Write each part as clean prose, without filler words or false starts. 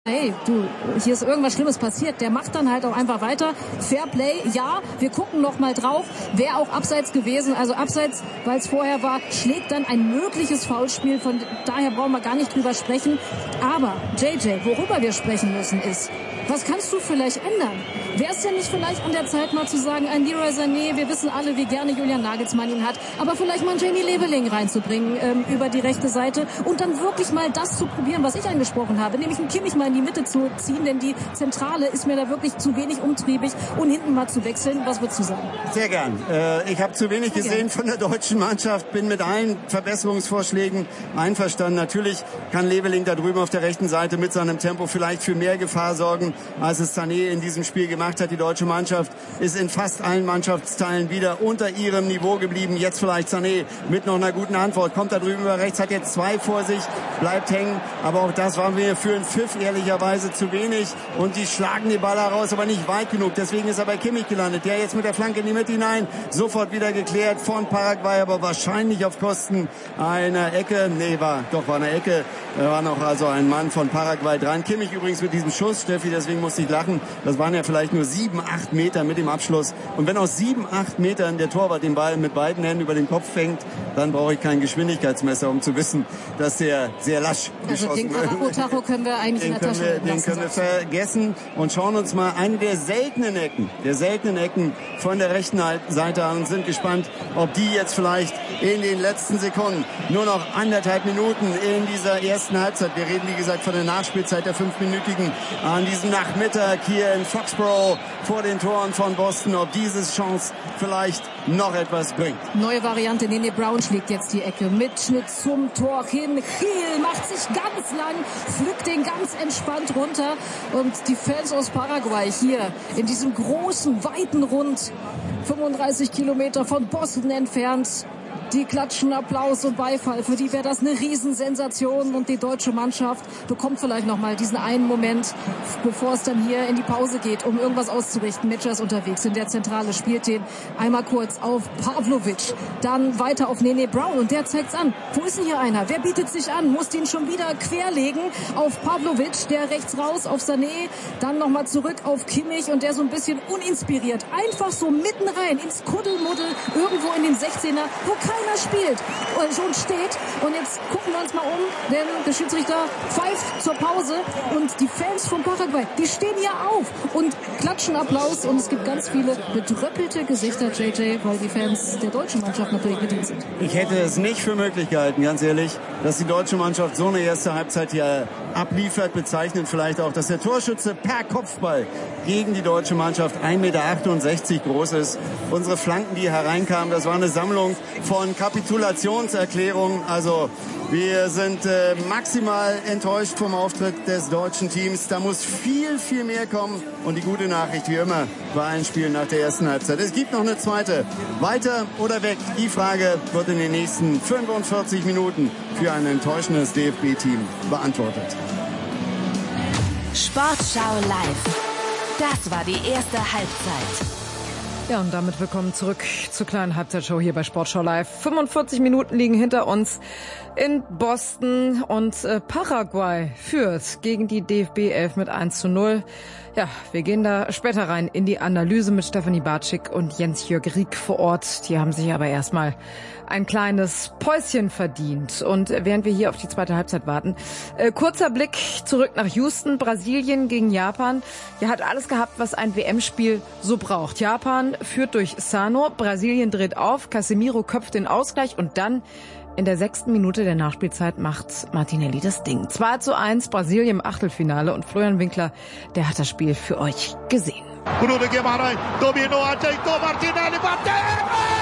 Hey, du, hier ist irgendwas Schlimmes passiert. Der macht dann halt auch einfach weiter. Fair Play, ja, wir gucken noch mal drauf. Wäre auch abseits gewesen, also abseits, weil es vorher war, schlägt dann ein mögliches Foulspiel. Von daher brauchen wir gar nicht drüber sprechen. Aber, JJ, worüber wir sprechen müssen ist, was kannst du vielleicht ändern? Wäre es denn nicht vielleicht an der Zeit mal zu sagen, ein Leroy Sané, wir wissen alle, wie gerne Julian Nagelsmann ihn hat, aber vielleicht mal einen Jamie Leveling reinzubringen über die rechte Seite und dann wirklich mal das zu probieren, was ich angesprochen habe, nämlich einen Kimmich mal in die Mitte zu ziehen, denn die Zentrale ist mir da wirklich zu wenig umtriebig und hinten mal zu wechseln. Was würdest du sagen? Sehr gern. Ich habe zu wenig gesehen von der deutschen Mannschaft, bin mit allen Verbesserungsvorschlägen einverstanden. Natürlich kann Leveling da drüben auf der rechten Seite mit seinem Tempo vielleicht für mehr Gefahr sorgen, als es Sané in diesem Spiel gemacht hat. Die deutsche Mannschaft ist in fast allen Mannschaftsteilen wieder unter ihrem Niveau geblieben. Jetzt vielleicht Sané mit noch einer guten Antwort. Kommt da drüben über rechts, hat jetzt 2 vor sich, bleibt hängen. Aber auch das war mir für einen Pfiff ehrlicherweise zu wenig. Und die schlagen den Ball heraus, aber nicht weit genug. Deswegen ist er bei Kimmich gelandet. Der jetzt mit der Flanke in die Mitte hinein. Sofort wieder geklärt von Paraguay, aber wahrscheinlich auf Kosten einer Ecke. Nee, war eine Ecke. Da war noch also ein Mann von Paraguay dran. Kimmich übrigens mit diesem Schuss, Steffi, deswegen musste ich lachen. Das waren ja vielleicht nur 7, 8 Meter mit dem Abschluss. Und wenn aus 7, 8 Metern der Torwart den Ball mit beiden Händen über den Kopf fängt, dann brauche ich kein Geschwindigkeitsmesser, um zu wissen, dass der sehr lasch geschossen wird. Also den Tacho können wir eigentlich in der Tasche lassen. Den können wir vergessen und schauen uns mal eine der seltenen Ecken von der rechten Seite an und sind gespannt, ob die jetzt vielleicht in den letzten Sekunden, nur noch 1,5 Minuten in dieser ersten Halbzeit, wir reden wie gesagt von der Nachspielzeit der 5-minütigen, an diesem Nachmittag hier in Foxborough vor den Toren von Boston, ob diese Chance vielleicht noch etwas bringt. Neue Variante, Nene Brown schlägt jetzt die Ecke. Mitschnitt zum Tor hin. Kiel macht sich ganz lang, pflückt den ganz entspannt runter. Und die Fans aus Paraguay hier in diesem großen, weiten Rund, 35 Kilometer von Boston entfernt, die klatschen Applaus und Beifall. Für die wäre das eine Riesensensation und die deutsche Mannschaft bekommt vielleicht noch mal diesen einen Moment, bevor es dann hier in die Pause geht, um irgendwas auszurichten. Metscher ist unterwegs in der Zentrale, spielt den einmal kurz auf Pavlovic, dann weiter auf Nene Brown und der zeigt's an. Wo ist denn hier einer? Wer bietet sich an? Muss den schon wieder querlegen auf Pavlovic, der rechts raus auf Sané, dann noch mal zurück auf Kimmich und der so ein bisschen uninspiriert einfach so mitten rein ins Kuddelmuddel irgendwo in den 16er, wo keiner spielt und schon steht. Und jetzt gucken wir uns mal um, denn der Schiedsrichter pfeift zur Pause und die Fans von Paraguay, die stehen hier auf und klatschen Applaus und es gibt ganz viele bedröppelte Gesichter, JJ, weil die Fans der deutschen Mannschaft natürlich bedient sind. Ich hätte es nicht für möglich gehalten, ganz ehrlich, dass die deutsche Mannschaft so eine erste Halbzeit hier abliefert, bezeichnet vielleicht auch, dass der Torschütze per Kopfball gegen die deutsche Mannschaft 1,68 Meter groß ist. Unsere Flanken, die hereinkamen, das war eine Sammlung von Kapitulationserklärungen. Also wir sind maximal enttäuscht vom Auftritt des deutschen Teams. Da muss viel, viel mehr kommen. Und die gute Nachricht, wie immer, bei allen Spielen nach der ersten Halbzeit. Es gibt noch eine zweite. Weiter oder weg? Die Frage wird in den nächsten 45 Minuten für ein enttäuschendes DFB-Team beantwortet. Sportschau live. Das war die erste Halbzeit. Ja, und damit willkommen zurück zur kleinen Halbzeitshow hier bei Sportschau Live. 45 Minuten liegen hinter uns in Boston und Paraguay führt gegen die DFB 11 mit 1:0. Ja, wir gehen da später rein in die Analyse mit Stefanie Bartschik und Jens-Jörg Rieck vor Ort. Die haben sich aber erstmal ein kleines Päuschen verdient. Und während wir hier auf die zweite Halbzeit warten, kurzer Blick zurück nach Houston, Brasilien gegen Japan. Ja, hat alles gehabt, was ein WM-Spiel so braucht. Japan führt durch Sano, Brasilien dreht auf, Casemiro köpft den Ausgleich und dann in der 6. Minute der Nachspielzeit macht Martinelli das Ding. 2:1, Brasilien im Achtelfinale und Florian Winkler, der hat das Spiel für euch gesehen. Bruno Guimarães dominou, ajeitou, Martinelli bateu!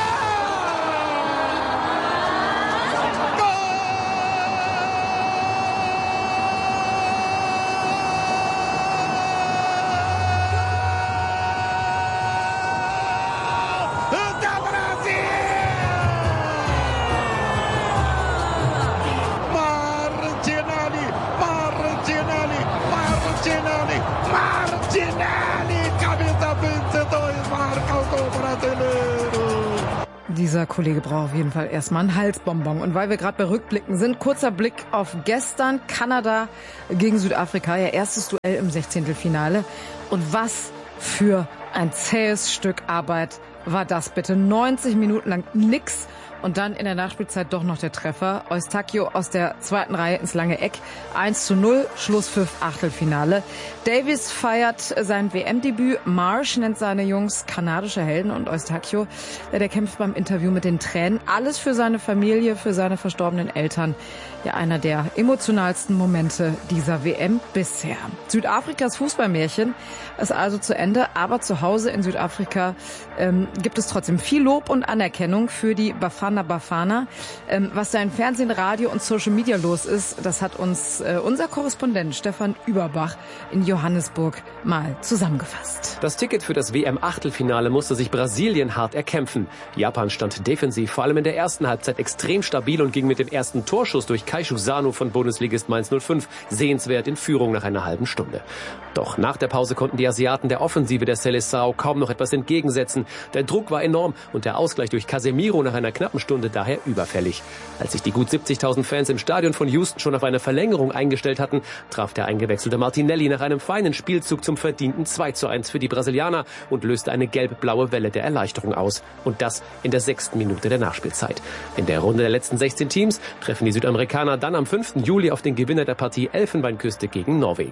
Dieser Kollege braucht auf jeden Fall erstmal einen Halsbonbon. Und weil wir gerade bei Rückblicken sind, kurzer Blick auf gestern. Kanada gegen Südafrika, ihr erstes Duell im 16. Und was für ein zähes Stück Arbeit war das bitte. 90 Minuten lang nix. Und dann in der Nachspielzeit doch noch der Treffer. Eustáquio aus der zweiten Reihe ins lange Eck. 1:0, Schlusspfiff, Achtelfinale. Davies feiert sein WM-Debüt. Marsh nennt seine Jungs kanadische Helden. Und Eustáquio, der kämpft beim Interview mit den Tränen. Alles für seine Familie, für seine verstorbenen Eltern. Ja, einer der emotionalsten Momente dieser WM bisher. Südafrikas Fußballmärchen ist also zu Ende. Aber zu Hause in Südafrika gibt es trotzdem viel Lob und Anerkennung für die Bafana. Was da im Fernsehen, Radio und Social Media los ist, das hat uns unser Korrespondent Stefan Überbach in Johannesburg mal zusammengefasst. Das Ticket für das WM-Achtelfinale musste sich Brasilien hart erkämpfen. Japan stand defensiv, vor allem in der ersten Halbzeit, extrem stabil und ging mit dem ersten Torschuss durch Kaishu Sano von Bundesligist Mainz 05 sehenswert in Führung nach einer halben Stunde. Doch nach der Pause konnten die Asiaten der Offensive der Seleção kaum noch etwas entgegensetzen. Der Druck war enorm und der Ausgleich durch Casemiro nach einer knappen Stunde daher überfällig. Als sich die gut 70.000 Fans im Stadion von Houston schon auf eine Verlängerung eingestellt hatten, traf der eingewechselte Martinelli nach einem feinen Spielzug zum verdienten 2:1 für die Brasilianer und löste eine gelb-blaue Welle der Erleichterung aus. Und das in der 6. Minute der Nachspielzeit. In der Runde der letzten 16 Teams treffen die Südamerikaner dann am 5. Juli auf den Gewinner der Partie Elfenbeinküste gegen Norwegen.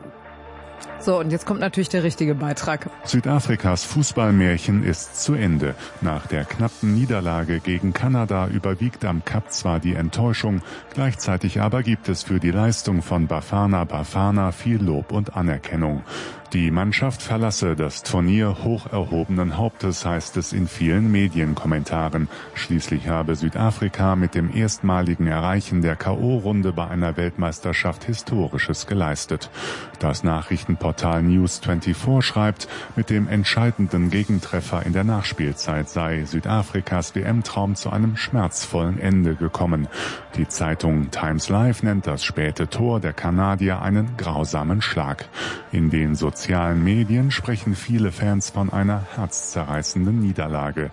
So, und jetzt kommt natürlich der richtige Beitrag. Südafrikas Fußballmärchen ist zu Ende. Nach der knappen Niederlage gegen Kanada überwiegt am Cup zwar die Enttäuschung, gleichzeitig aber gibt es für die Leistung von Bafana viel Lob und Anerkennung. Die Mannschaft verlasse das Turnier hoch erhobenen Hauptes, heißt es in vielen Medienkommentaren. Schließlich habe Südafrika mit dem erstmaligen Erreichen der K.O.-Runde bei einer Weltmeisterschaft Historisches geleistet. Das Nachrichtenportal News24 schreibt, mit dem entscheidenden Gegentreffer in der Nachspielzeit sei Südafrikas WM-Traum zu einem schmerzvollen Ende gekommen. Die Zeitung Times Live nennt das späte Tor der Kanadier einen grausamen Schlag. In den sozialen Medien sprechen viele Fans von einer herzzerreißenden Niederlage.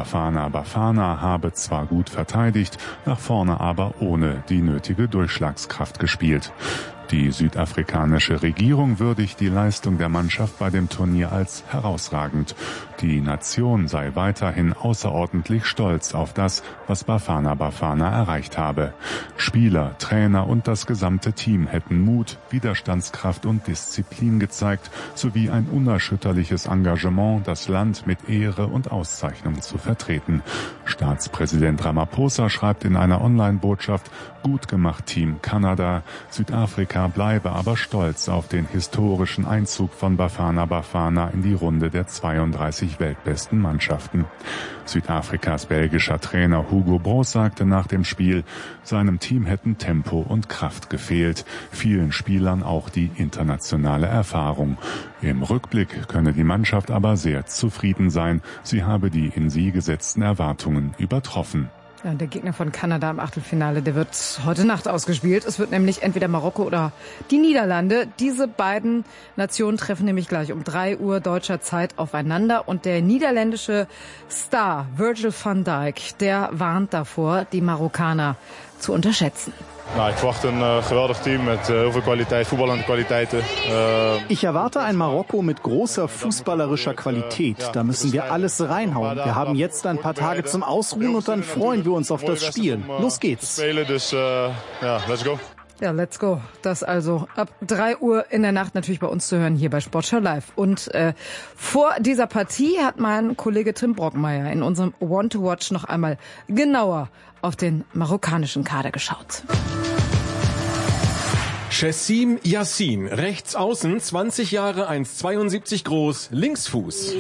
Bafana habe zwar gut verteidigt, nach vorne aber ohne die nötige Durchschlagskraft gespielt. Die südafrikanische Regierung würdigt die Leistung der Mannschaft bei dem Turnier als herausragend. Die Nation sei weiterhin außerordentlich stolz auf das, was Bafana erreicht habe. Spieler, Trainer und das gesamte Team hätten Mut, Widerstandskraft und Disziplin gezeigt, sowie ein unerschütterliches Engagement, das Land mit Ehre und Auszeichnung zu vertreten. Staatspräsident Ramaphosa schreibt in einer Online-Botschaft: Gut gemacht, Team Kanada. Südafrika bleibe aber stolz auf den historischen Einzug von Bafana in die Runde der 32 weltbesten Mannschaften. Südafrikas belgischer Trainer Hugo Broos sagte nach dem Spiel, seinem Team hätten Tempo und Kraft gefehlt, vielen Spielern auch die internationale Erfahrung. Im Rückblick könne die Mannschaft aber sehr zufrieden sein, sie habe die in sie gesetzten Erwartungen übertroffen. Ja, der Gegner von Kanada im Achtelfinale, der wird heute Nacht ausgespielt. Es wird nämlich entweder Marokko oder die Niederlande. Diese beiden Nationen treffen nämlich gleich um 3 Uhr deutscher Zeit aufeinander. Und der niederländische Star Virgil van Dijk, der warnt davor, die Marokkaner zu unterschätzen. Nou, ich verwachte ein geweldig Team mit heel veel Qualität, voetballende Qualitäten. Ich erwarte ein Marokko mit großer fußballerischer Qualität. Da müssen wir alles reinhauen. Wir haben jetzt ein paar Tage zum Ausruhen und dann freuen wir uns auf das Spiel. Los geht's. Let's go. Ja, let's go. Das also ab 3 Uhr in der Nacht natürlich bei uns zu hören hier bei Sportschau Live. Und vor dieser Partie hat mein Kollege Tim Brockmeier in unserem Want to Watch noch einmal genauer auf den marokkanischen Kader geschaut. Chessim Yassin, rechts außen, 20 Jahre, 1,72 groß, Linksfuß.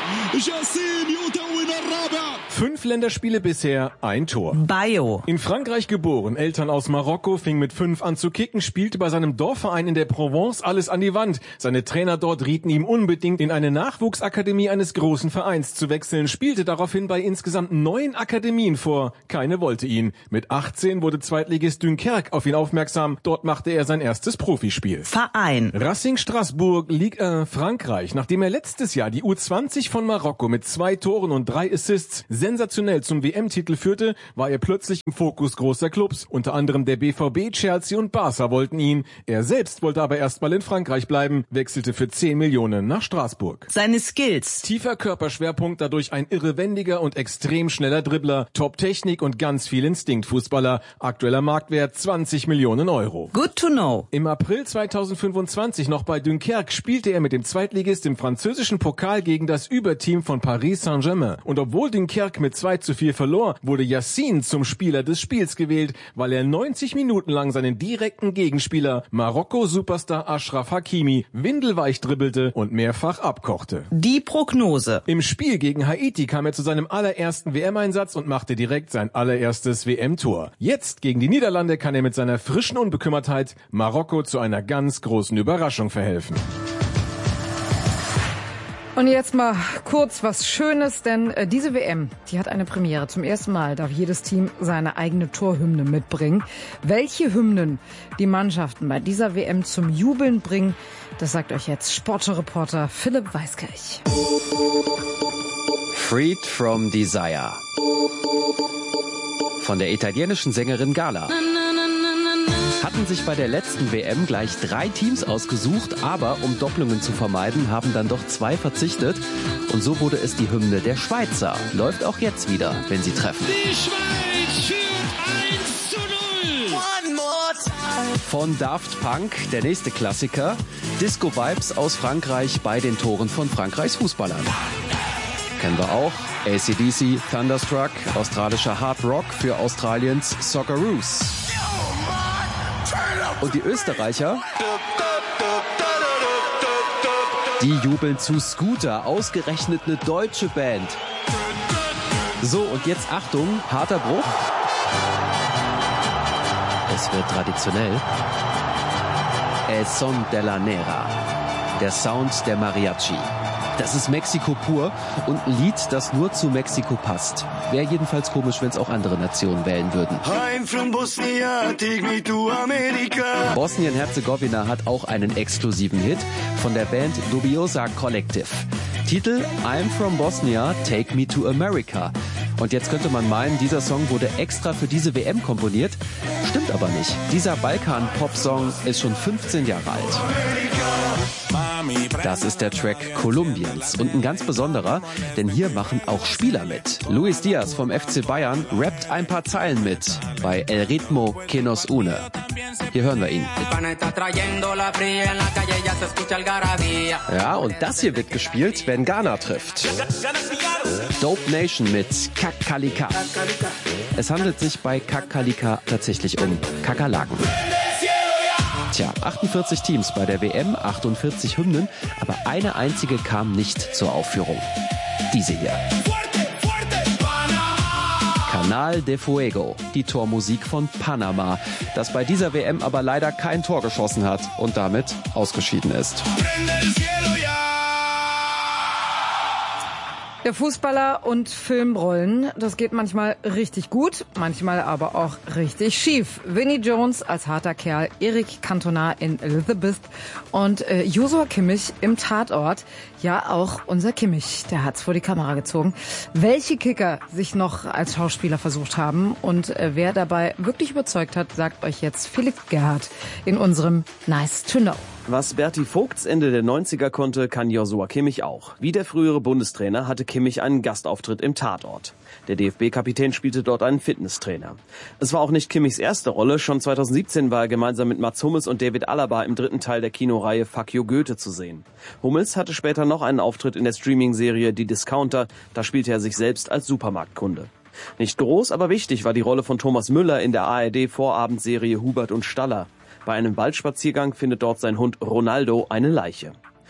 جاسين يتون الرابع. 5 Länderspiele bisher, ein Tor. Bayo. In Frankreich geboren, Eltern aus Marokko, fing mit 5 an zu kicken, spielte bei seinem Dorfverein in der Provence alles an die Wand. Seine Trainer dort rieten ihm unbedingt, in eine Nachwuchsakademie eines großen Vereins zu wechseln, spielte daraufhin bei insgesamt 9 Akademien vor. Keine wollte ihn. Mit 18 wurde Zweitligist Dunkerque auf ihn aufmerksam. Dort machte er sein erstes Profispiel. Verein. Racing Strasbourg, Ligue 1 Frankreich. Nachdem er letztes Jahr die U20 von Marokko mit 2 Toren und 3 Assists sensationell zum WM-Titel führte, war er plötzlich im Fokus großer Clubs. Unter anderem der BVB, Chelsea und Barca wollten ihn. Er selbst wollte aber erstmal in Frankreich bleiben, wechselte für 10 Millionen nach Straßburg. Seine Skills. Tiefer Körperschwerpunkt, dadurch ein irrewendiger und extrem schneller Dribbler, Top-Technik und ganz viel Instinktfußballer. Aktueller Marktwert 20 Millionen Euro. Good to know. Im April 2025 noch bei Dunkerque spielte er mit dem Zweitligist im französischen Pokal gegen das Überteam von Paris Saint-Germain. Und obwohl Dunkerque mit 2:4 verlor, wurde Yassin zum Spieler des Spiels gewählt, weil er 90 Minuten lang seinen direkten Gegenspieler, Marokko-Superstar Achraf Hakimi, windelweich dribbelte und mehrfach abkochte. Die Prognose. Im Spiel gegen Haiti kam er zu seinem allerersten WM-Einsatz und machte direkt sein allererstes WM-Tor. Jetzt gegen die Niederlande kann er mit seiner frischen Unbekümmertheit Marokko zu einer ganz großen Überraschung verhelfen. Und jetzt mal kurz was Schönes, denn diese WM, die hat eine Premiere. Zum ersten Mal darf jedes Team seine eigene Torhymne mitbringen. Welche Hymnen die Mannschaften bei dieser WM zum Jubeln bringen, das sagt euch jetzt Sportreporter Philipp Weiskirch. Freed from Desire von der italienischen Sängerin Gala. Hatten sich bei der letzten WM gleich 3 Teams ausgesucht, aber um Doppelungen zu vermeiden, haben dann doch 2 verzichtet. Und so wurde es die Hymne der Schweizer. Läuft auch jetzt wieder, wenn sie treffen. Die Schweiz führt 1:0. One more time. Von Daft Punk, der nächste Klassiker. Disco-Vibes aus Frankreich bei den Toren von Frankreichs Fußballern. Kennen wir auch. AC/DC, Thunderstruck, australischer Hard Rock für Australiens Socceroos. Und die Österreicher, die jubeln zu Scooter, ausgerechnet eine deutsche Band. So, und jetzt Achtung, harter Bruch. Es wird traditionell. El Son de la Nera, der Sound der Mariachi. Das ist Mexiko pur und ein Lied, das nur zu Mexiko passt. Wäre jedenfalls komisch, wenn es auch andere Nationen wählen würden. I'm from Bosnia, take me to America. Bosnien-Herzegowina hat auch einen exklusiven Hit von der Band Dubiosa Collective. Titel I'm from Bosnia, take me to America. Und jetzt könnte man meinen, dieser Song wurde extra für diese WM komponiert. Stimmt aber nicht. Dieser Balkan-Pop-Song ist schon 15 Jahre alt. Das ist der Track Kolumbiens und ein ganz besonderer, denn hier machen auch Spieler mit. Luis Diaz vom FC Bayern rappt ein paar Zeilen mit bei El Ritmo que nos une. Hier hören wir ihn. Ja, und das hier wird gespielt, wenn Ghana trifft. Dope Nation mit Kakalika. Es handelt sich bei Kakalika tatsächlich um Kakerlaken. Tja, 48 Teams bei der WM, 48 Hymnen, aber eine einzige kam nicht zur Aufführung. Diese hier. Canal de Fuego, die Tormusik von Panama, das bei dieser WM aber leider kein Tor geschossen hat und damit ausgeschieden ist. Der Fußballer und Filmrollen, das geht manchmal richtig gut, manchmal aber auch richtig schief. Vinnie Jones als harter Kerl, Eric Cantona in Elizabeth und Joshua Kimmich im Tatort. Ja, auch unser Kimmich, der hat's vor die Kamera gezogen. Welche Kicker sich noch als Schauspieler versucht haben und wer dabei wirklich überzeugt hat, sagt euch jetzt Philipp Gerhardt in unserem Nice to Know. Was Berti Vogts Ende der 90er konnte, kann Joshua Kimmich auch. Wie der frühere Bundestrainer hatte Kimmich einen Gastauftritt im Tatort. Der DFB-Kapitän spielte dort einen Fitnesstrainer. Es war auch nicht Kimmichs erste Rolle. Schon 2017 war er gemeinsam mit Mats Hummels und David Alaba im 3. Teil der Kinoreihe Fuck You Goethe zu sehen. Hummels hatte später noch einen Auftritt in der Streaming-Serie Die Discounter. Da spielte er sich selbst als Supermarktkunde. Nicht groß, aber wichtig war die Rolle von Thomas Müller in der ARD-Vorabendserie Hubert und Staller. Bei einem Waldspaziergang findet dort sein Hund Ronaldo eine Leiche.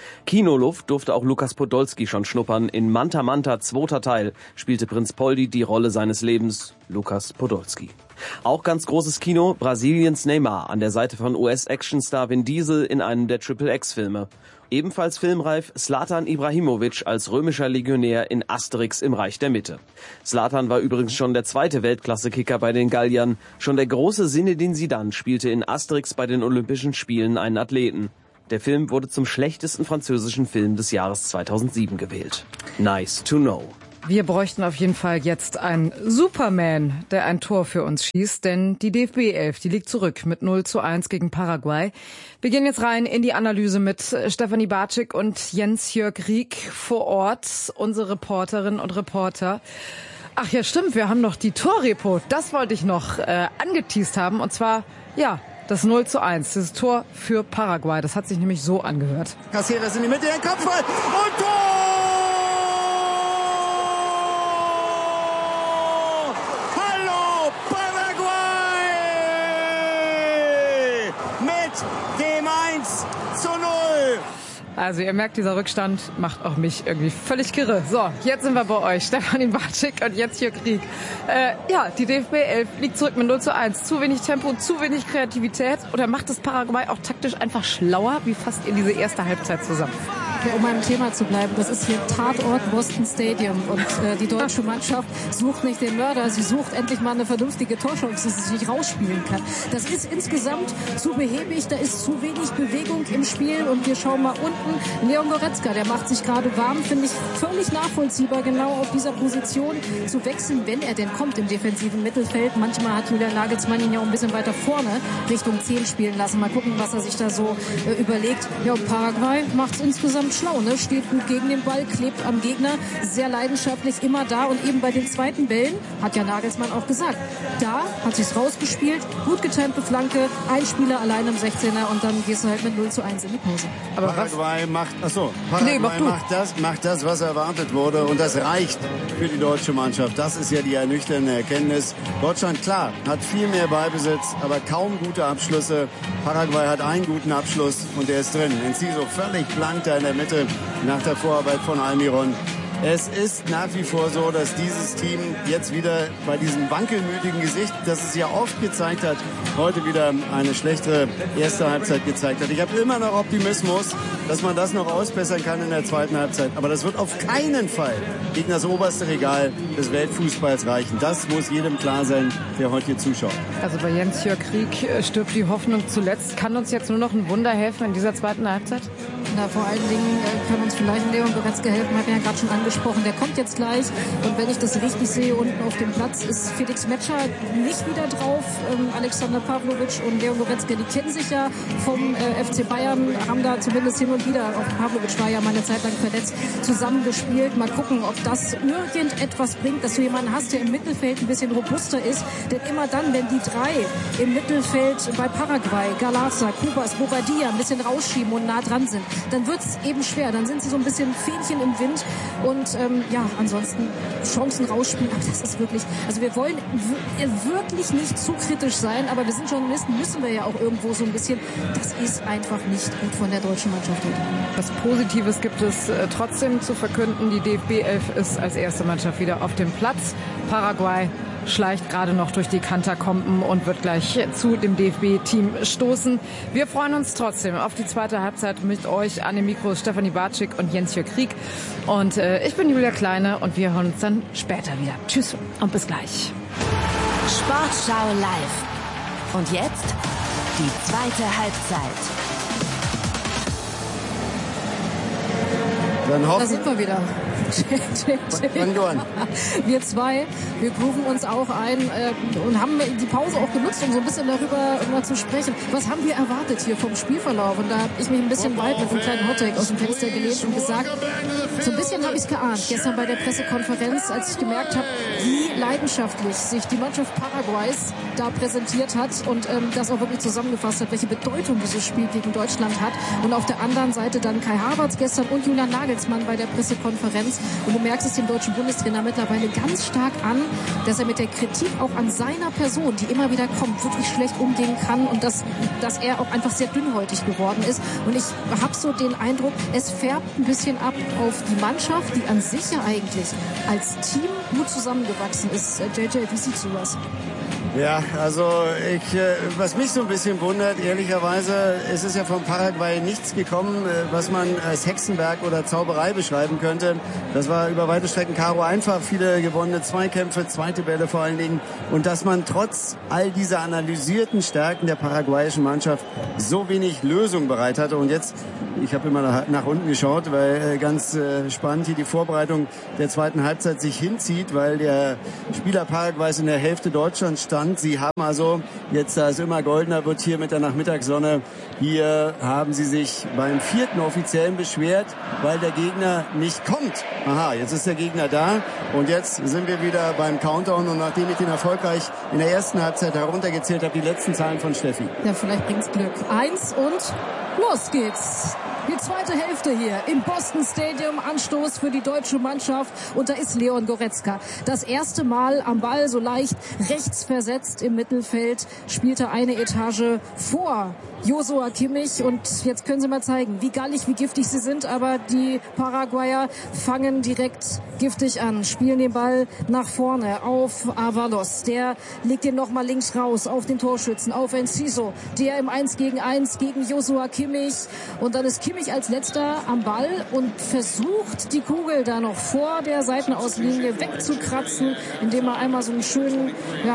Kinoluft durfte auch Lukas Podolski schon schnuppern. In Manta Manta, 2. Teil, spielte Prinz Poldi die Rolle seines Lebens, Lukas Podolski. Auch ganz großes Kino, Brasiliens Neymar an der Seite von US-Actionstar Vin Diesel in einem der Triple-X-Filme. Ebenfalls filmreif Zlatan Ibrahimovic als römischer Legionär in Asterix im Reich der Mitte. Zlatan war übrigens schon der 2. Weltklasse-Kicker bei den Galliern. Schon der große Zinedine Zidane spielte in Asterix bei den Olympischen Spielen einen Athleten. Der Film wurde zum schlechtesten französischen Film des Jahres 2007 gewählt. Nice to know. Wir bräuchten auf jeden Fall jetzt einen Superman, der ein Tor für uns schießt, denn die DFB 11, die liegt zurück mit 0:1 gegen Paraguay. Wir gehen jetzt rein in die Analyse mit Stefanie Bartschik und Jens-Jörg Rieck vor Ort, unsere Reporterinnen und Reporter. Ach ja, stimmt, wir haben noch die Torrepo, das wollte ich noch angeteast haben, und zwar, ja, das 0:1, das Tor für Paraguay, das hat sich nämlich so angehört. Caceres in die Mitte, der Kopfball und Tor! Dem 1:0. Also ihr merkt, dieser Rückstand macht auch mich irgendwie völlig kirre. So, jetzt sind wir bei euch, Stefanie Bartschik und jetzt Jörg Rieck. Ja, die DFB 11 liegt zurück mit 0:1. Zu wenig Tempo, zu wenig Kreativität. Oder macht das Paraguay auch taktisch einfach schlauer? Wie fasst ihr diese erste Halbzeit zusammen? Ja, um beim Thema zu bleiben, das ist hier Tatort Boston Stadium und die deutsche Mannschaft sucht nicht den Mörder, sie sucht endlich mal eine vernünftige Torchance, die sie sich rausspielen kann. Das ist insgesamt zu behäbig, da ist zu wenig Bewegung im Spiel und wir schauen mal unten, Leon Goretzka, der macht sich gerade warm, finde ich völlig nachvollziehbar, genau auf dieser Position zu wechseln, wenn er denn kommt im defensiven Mittelfeld. Manchmal hat Julian Nagelsmann ihn ja auch ein bisschen weiter vorne Richtung 10 spielen lassen. Mal gucken, was er sich da so überlegt. Ja, und Paraguay macht es insgesamt schlau, ne? Steht gut gegen den Ball, klebt am Gegner, sehr leidenschaftlich, immer da und eben bei den zweiten Bällen, hat ja Nagelsmann auch gesagt, da hat sich's rausgespielt, gut getimte Flanke, ein Spieler allein im 16er und dann gehst du halt mit 0:1 in die Pause. Aber Paraguay macht das, was erwartet wurde und das reicht für die deutsche Mannschaft. Das ist ja die ernüchternde Erkenntnis. Deutschland, klar, hat viel mehr Ballbesitz, aber kaum gute Abschlüsse. Paraguay hat einen guten Abschluss und der ist drin. Enciso völlig blank da in der Mitte nach der Vorarbeit von Almiron. Es ist nach wie vor so, dass dieses Team jetzt wieder bei diesem wankelmütigen Gesicht, das es ja oft gezeigt hat, heute wieder eine schlechtere erste Halbzeit gezeigt hat. Ich habe immer noch Optimismus, dass man das noch ausbessern kann in der zweiten Halbzeit. Aber das wird auf keinen Fall gegen das oberste Regal des Weltfußballs reichen. Das muss jedem klar sein, der heute hier zuschaut. Also bei Jens-Jörg Rieck stirbt die Hoffnung zuletzt. Kann uns jetzt nur noch ein Wunder helfen in dieser zweiten Halbzeit? Na, vor allen Dingen kann uns vielleicht Leon Goretzka helfen, habe ich ja gerade schon angesprochen. Der kommt jetzt gleich und wenn ich das richtig sehe, unten auf dem Platz ist Felix Metscher nicht wieder drauf. Alexander Pavlovic und Leon Goretzka, die kennen sich ja vom FC Bayern, haben da zumindest hin und wieder, auch Pavlovic war ja mal eine Zeit lang verletzt, zusammengespielt. Mal gucken, ob das irgendetwas bringt, dass du jemanden hast, der im Mittelfeld ein bisschen robuster ist. Denn immer dann, wenn die drei im Mittelfeld bei Paraguay, Galaza, Kubas, Bobadilla ein bisschen rausschieben und nah dran sind, dann wird es eben schwer. Dann sind sie so ein bisschen Fähnchen im Wind und ja, ansonsten Chancen rausspielen. Aber das ist wirklich, also wir wollen wirklich nicht zu kritisch sein, aber wir sind Journalisten, müssen wir ja auch irgendwo so ein bisschen, das ist einfach nicht gut von der deutschen Mannschaft heute. Was Positives gibt es trotzdem zu verkünden. Die DFB 11 ist als erste Mannschaft wieder auf dem Platz. Paraguay schleicht gerade noch durch die Katakomben und wird gleich zu dem DFB-Team stoßen. Wir freuen uns trotzdem auf die zweite Halbzeit mit euch an den Mikros Stefanie Bartschik und Jens-Jörg Rieck. Und ich bin Julia Kleine und wir hören uns dann später wieder. Tschüss und bis gleich. Sportschau live. Und jetzt die zweite Halbzeit. Da sind wir wieder. Wir zwei, wir grooven uns auch ein und haben die Pause auch genutzt, um so ein bisschen darüber mal zu sprechen. Was haben wir erwartet hier vom Spielverlauf? Und da habe ich mich ein bisschen weit mit einem kleinen Hottake aus dem Fenster gelehnt und gesagt, so ein bisschen habe ich es geahnt. Gestern bei der Pressekonferenz, als ich gemerkt habe, wie leidenschaftlich sich die Mannschaft Paraguays da präsentiert hat und das auch wirklich zusammengefasst hat, welche Bedeutung dieses Spiel gegen Deutschland hat. Und auf der anderen Seite dann Kai Havertz gestern und Julian Nagelsmann bei der Pressekonferenz. Und du merkst es dem deutschen Bundestrainer mittlerweile ganz stark an, dass er mit der Kritik auch an seiner Person, die immer wieder kommt, wirklich schlecht umgehen kann und dass er auch einfach sehr dünnhäutig geworden ist. Und ich habe so den Eindruck, es färbt ein bisschen ab auf die Mannschaft, die an sich ja eigentlich als Team gut zusammengewachsen ist. JJ, wie siehst du das? Ja, also was mich so ein bisschen wundert, ehrlicherweise, es ist ja von Paraguay nichts gekommen, was man als Hexenwerk oder Zauberei beschreiben könnte. Das war über weite Strecken Karo einfach, viele gewonnene Zweikämpfe, zweite Bälle vor allen Dingen. Und dass man trotz all dieser analysierten Stärken der paraguayischen Mannschaft so wenig Lösung bereit hatte. Und jetzt, ich habe immer nach unten geschaut, weil ganz spannend hier die Vorbereitung der zweiten Halbzeit sich hinzieht, weil der Spieler Paraguays in der Hälfte Deutschlands stand. Sie haben also, jetzt da es immer goldener wird hier mit der Nachmittagssonne, hier haben sie sich beim 4. Offiziellen beschwert, weil der Gegner nicht kommt. Aha, jetzt ist der Gegner da und jetzt sind wir wieder beim Countdown und nachdem ich den erfolgreich in der ersten Halbzeit heruntergezählt habe, die letzten Zahlen von Steffi. Ja, vielleicht bringt's Glück. 1 und los geht's. Die zweite Hälfte hier im Boston Stadium. Anstoß für die deutsche Mannschaft. Und da ist Leon Goretzka. Das erste Mal am Ball, so leicht rechts versetzt im Mittelfeld. Spielte eine Etage vor Joshua Kimmich. Und jetzt können sie mal zeigen, wie gallig, wie giftig sie sind. Aber die Paraguayer fangen direkt giftig an. Spielen den Ball nach vorne auf Avalos. Der legt den nochmal links raus auf den Torschützen, auf Enciso. Der im 1-gegen-1 gegen Joshua Kimmich. Und dann ist Kimmich als letzter am Ball und versucht, die Kugel da noch vor der Seitenauslinie wegzukratzen, indem er einmal so einen schönen,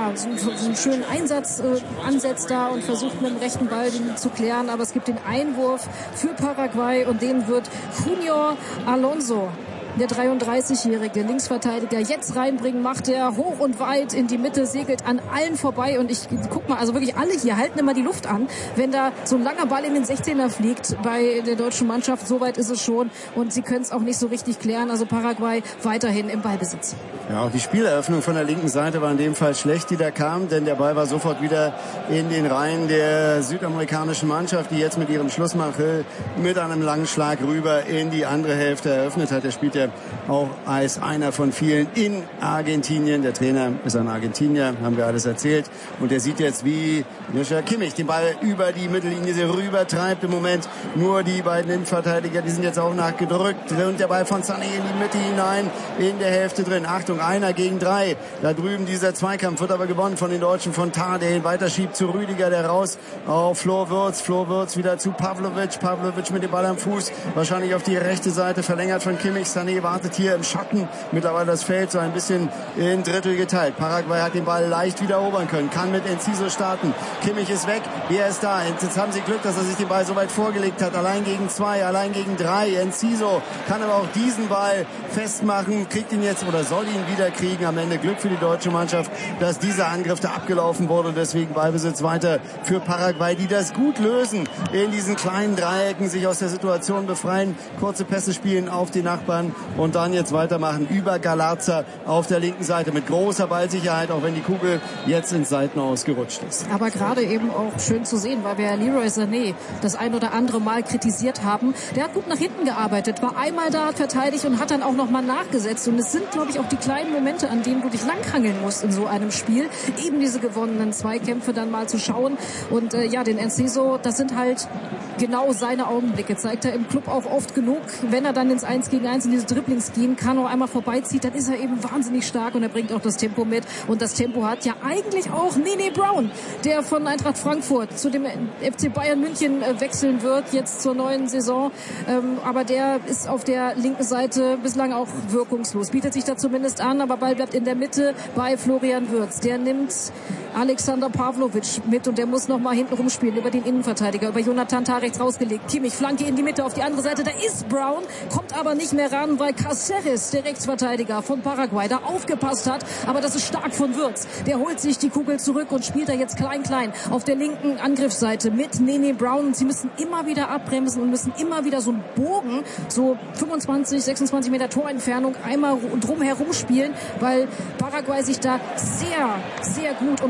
so einen schönen Einsatz ansetzt da und versucht mit dem rechten Ball den zu klären. Aber es gibt den Einwurf für Paraguay und den wird Junior Alonso, der 33-jährige Linksverteidiger, jetzt reinbringen, macht er hoch und weit in die Mitte, segelt an allen vorbei und ich guck mal, also wirklich alle hier halten immer die Luft an, wenn da so ein langer Ball in den 16er fliegt bei der deutschen Mannschaft, so weit ist es schon und sie können es auch nicht so richtig klären, also Paraguay weiterhin im Ballbesitz. Ja, auch die Spieleröffnung von der linken Seite war in dem Fall schlecht, die da kam, denn der Ball war sofort wieder in den Reihen der südamerikanischen Mannschaft, die jetzt mit ihrem Schlussmacher mit einem langen Schlag rüber in die andere Hälfte eröffnet hat. Der spielt ja auch als einer von vielen in Argentinien. Der Trainer ist ein Argentinier, haben wir alles erzählt. Und der sieht jetzt, wie Joshua Kimmich den Ball über die Mittellinie rüber treibt. Im Moment nur die beiden Innenverteidiger, die sind jetzt auch nachgedrückt. Und der Ball von Sané in die Mitte hinein, in der Hälfte drin. Achtung, 1 gegen 3. Da drüben dieser Zweikampf wird aber gewonnen von den Deutschen, von Tah, der ihn weiterschiebt zu Rüdiger, der raus auf Flo Würz. Flo Würz wieder zu Pavlovic. Pavlovic mit dem Ball am Fuß, wahrscheinlich auf die rechte Seite, verlängert von Kimmich. Sané wartet hier im Schatten. Mittlerweile das Feld so ein bisschen in Drittel geteilt. Paraguay hat den Ball leicht wieder erobern können. Kann mit Enciso starten. Kimmich ist weg. Er ist da. Jetzt haben sie Glück, dass er sich den Ball so weit vorgelegt hat. Allein gegen 2, allein gegen 3. Enciso kann aber auch diesen Ball festmachen. Kriegt ihn jetzt oder soll ihn wieder kriegen. Am Ende Glück für die deutsche Mannschaft, dass dieser Angriff da abgelaufen wurde. Und deswegen Ballbesitz weiter für Paraguay, die das gut lösen. In diesen kleinen Dreiecken sich aus der Situation befreien. Kurze Pässe spielen auf die Nachbarn. Und dann jetzt weitermachen über Galarza auf der linken Seite mit großer Ballsicherheit, auch wenn die Kugel jetzt ins Seitenaus gerutscht ist. Aber gerade eben auch schön zu sehen, weil wir Leroy Sané das ein oder andere Mal kritisiert haben. Der hat gut nach hinten gearbeitet, war einmal da, verteidigt und hat dann auch nochmal nachgesetzt. Und es sind, glaube ich, auch die kleinen Momente, an denen du dich langhangeln musst in so einem Spiel. Eben diese gewonnenen Zweikämpfe dann mal zu schauen. Und den Enciso, das sind halt genau seine Augenblicke. Zeigt er im Club auch oft genug. Wenn er dann ins 1-gegen-1 in diese Dribblings gehen kann, noch einmal vorbeizieht, dann ist er eben wahnsinnig stark und er bringt auch das Tempo mit. Und das Tempo hat ja eigentlich auch Nene Brown, der von Eintracht Frankfurt zu dem FC Bayern München wechseln wird, jetzt zur neuen Saison. Aber der ist auf der linken Seite bislang auch wirkungslos. Bietet sich da zumindest an, aber Ball bleibt in der Mitte bei Florian Würz. Der nimmt Alexander Pavlovic mit und der muss noch mal hinten rumspielen über den Innenverteidiger, über Jonathan Tah rechts rausgelegt. Kimmich, Flanke in die Mitte auf die andere Seite. Da ist Brown, kommt aber nicht mehr ran, weil Cáceres, der Rechtsverteidiger von Paraguay, da aufgepasst hat. Aber das ist stark von Würz. Der holt sich die Kugel zurück und spielt da jetzt klein-klein auf der linken Angriffsseite mit Nene Brown. Und sie müssen immer wieder abbremsen und müssen immer wieder so einen Bogen, so 25, 26 Meter Torentfernung einmal drumherum spielen, weil Paraguay sich da sehr, sehr gut und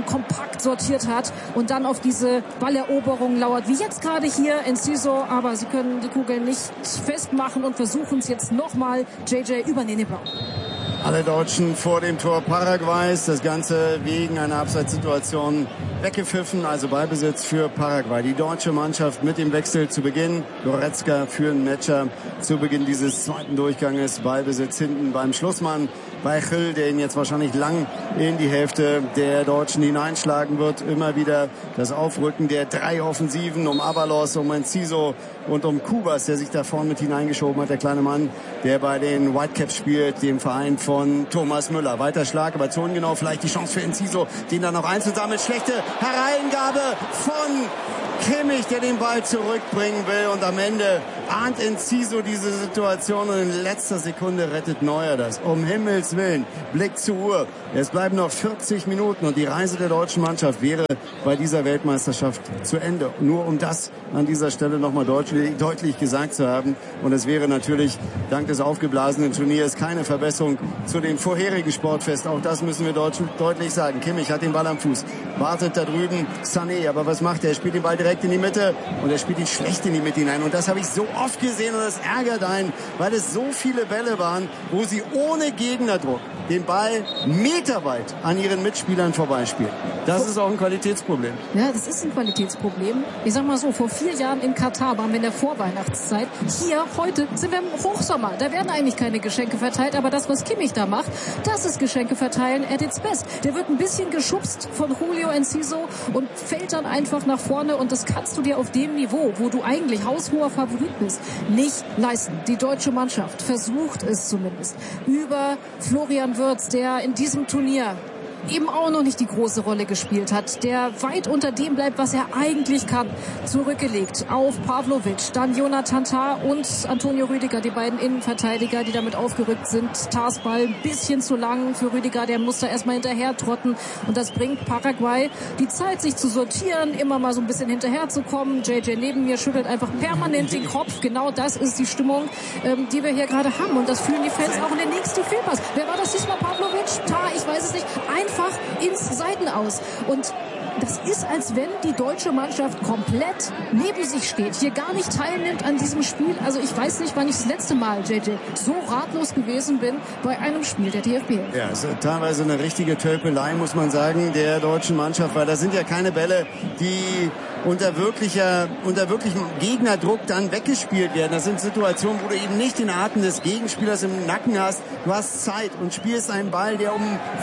kompakt sortiert hat und dann auf diese Balleroberung lauert, wie jetzt gerade hier Enciso, aber sie können die Kugel nicht festmachen und versuchen es jetzt nochmal. JJ über Nene Brown. Alle Deutschen vor dem Tor Paraguays, das Ganze wegen einer Abseitssituation weggepfiffen, also Ballbesitz für Paraguay. Die deutsche Mannschaft mit dem Wechsel zu Beginn, Goretzka für einen Matcher zu Beginn dieses zweiten Durchganges, Ballbesitz hinten beim Schlussmann bei Gil, der ihn jetzt wahrscheinlich lang in die Hälfte der Deutschen hineinschlagen wird. Immer wieder das Aufrücken der 3 Offensiven um Avalos, um Enciso und um Cubas, der sich da vorne mit hineingeschoben hat, der kleine Mann, der bei den Whitecaps spielt, dem Verein von Thomas Müller. Weiter Schlag, aber zonengenau vielleicht die Chance für Enciso, den dann noch einzusammeln. Schlechte Hereingabe von Kimmich, der den Ball zurückbringen will, und am Ende ahnt Enciso diese Situation und in letzter Sekunde rettet Neuer das. Um Himmels Willen, Blick zur Uhr. Es bleiben noch 40 Minuten und die Reise der deutschen Mannschaft wäre bei dieser Weltmeisterschaft zu Ende. Nur um das an dieser Stelle nochmal deutlich gesagt zu haben. Und es wäre natürlich dank des aufgeblasenen Turniers keine Verbesserung zu dem vorherigen Sportfest. Auch das müssen wir deutlich sagen. Kimmich hat den Ball am Fuß, wartet da drüben Sané, aber was macht er? Er spielt den Ball direkt in die Mitte und er spielt ihn schlecht in die Mitte hinein. Und das habe ich so oft gesehen und das ärgert einen, weil es so viele Bälle waren, wo sie ohne Gegnerdruck den Ball meterweit an ihren Mitspielern vorbeispielen. Das ist auch ein Qualitätsproblem. Ja, das ist ein Qualitätsproblem. Ich sag mal so, vor 4 Jahren in Katar waren wir in der Vorweihnachtszeit. Hier, heute sind wir im Hochsommer. Da werden eigentlich keine Geschenke verteilt, aber das, was Kimmich da macht, das ist Geschenke verteilen at its best. Der wird ein bisschen geschubst von Julio Enciso und fällt dann einfach nach vorne, und das kannst du dir auf dem Niveau, wo du eigentlich haushoher Favorit bist, nicht leisten. Die deutsche Mannschaft versucht es zumindest. Über Florian Wirtz, der in diesem Turnier eben auch noch nicht die große Rolle gespielt hat, der weit unter dem bleibt, was er eigentlich kann, zurückgelegt auf Pavlovic, dann Jonathan Tah und Antonio Rüdiger, die beiden Innenverteidiger, die damit aufgerückt sind. Tahs Ball ein bisschen zu lang für Rüdiger, der muss da erstmal hinterher trotten, und das bringt Paraguay die Zeit, sich zu sortieren, immer mal so ein bisschen hinterher zu kommen. JJ neben mir schüttelt einfach permanent den Kopf. Genau das ist die Stimmung, die wir hier gerade haben, und das fühlen die Fans auch in den nächsten Fehlpass. Wer war das diesmal? Pavlovic? Tah? Ich weiß es nicht. Einfach ins Seitenaus. Und das ist, als wenn die deutsche Mannschaft komplett neben sich steht, hier gar nicht teilnimmt an diesem Spiel. Also ich weiß nicht, wann ich das letzte Mal, JJ, so ratlos gewesen bin bei einem Spiel der DFB. Ja, es ist teilweise eine richtige Tölpelei, muss man sagen, der deutschen Mannschaft, weil das sind ja keine Bälle, die unter wirklichem Gegnerdruck dann weggespielt werden. Das sind Situationen, wo du eben nicht den Atem des Gegenspielers im Nacken hast. Du hast Zeit und spielst einen Ball, der um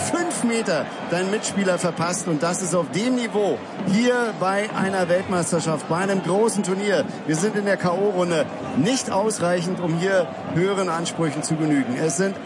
5 Meter deinen Mitspieler verpasst. Und das ist auf dem Niveau hier bei einer Weltmeisterschaft, bei einem großen Turnier. Wir sind in der K.O.-Runde nicht ausreichend, um hier höheren Ansprüchen zu genügen. Es sind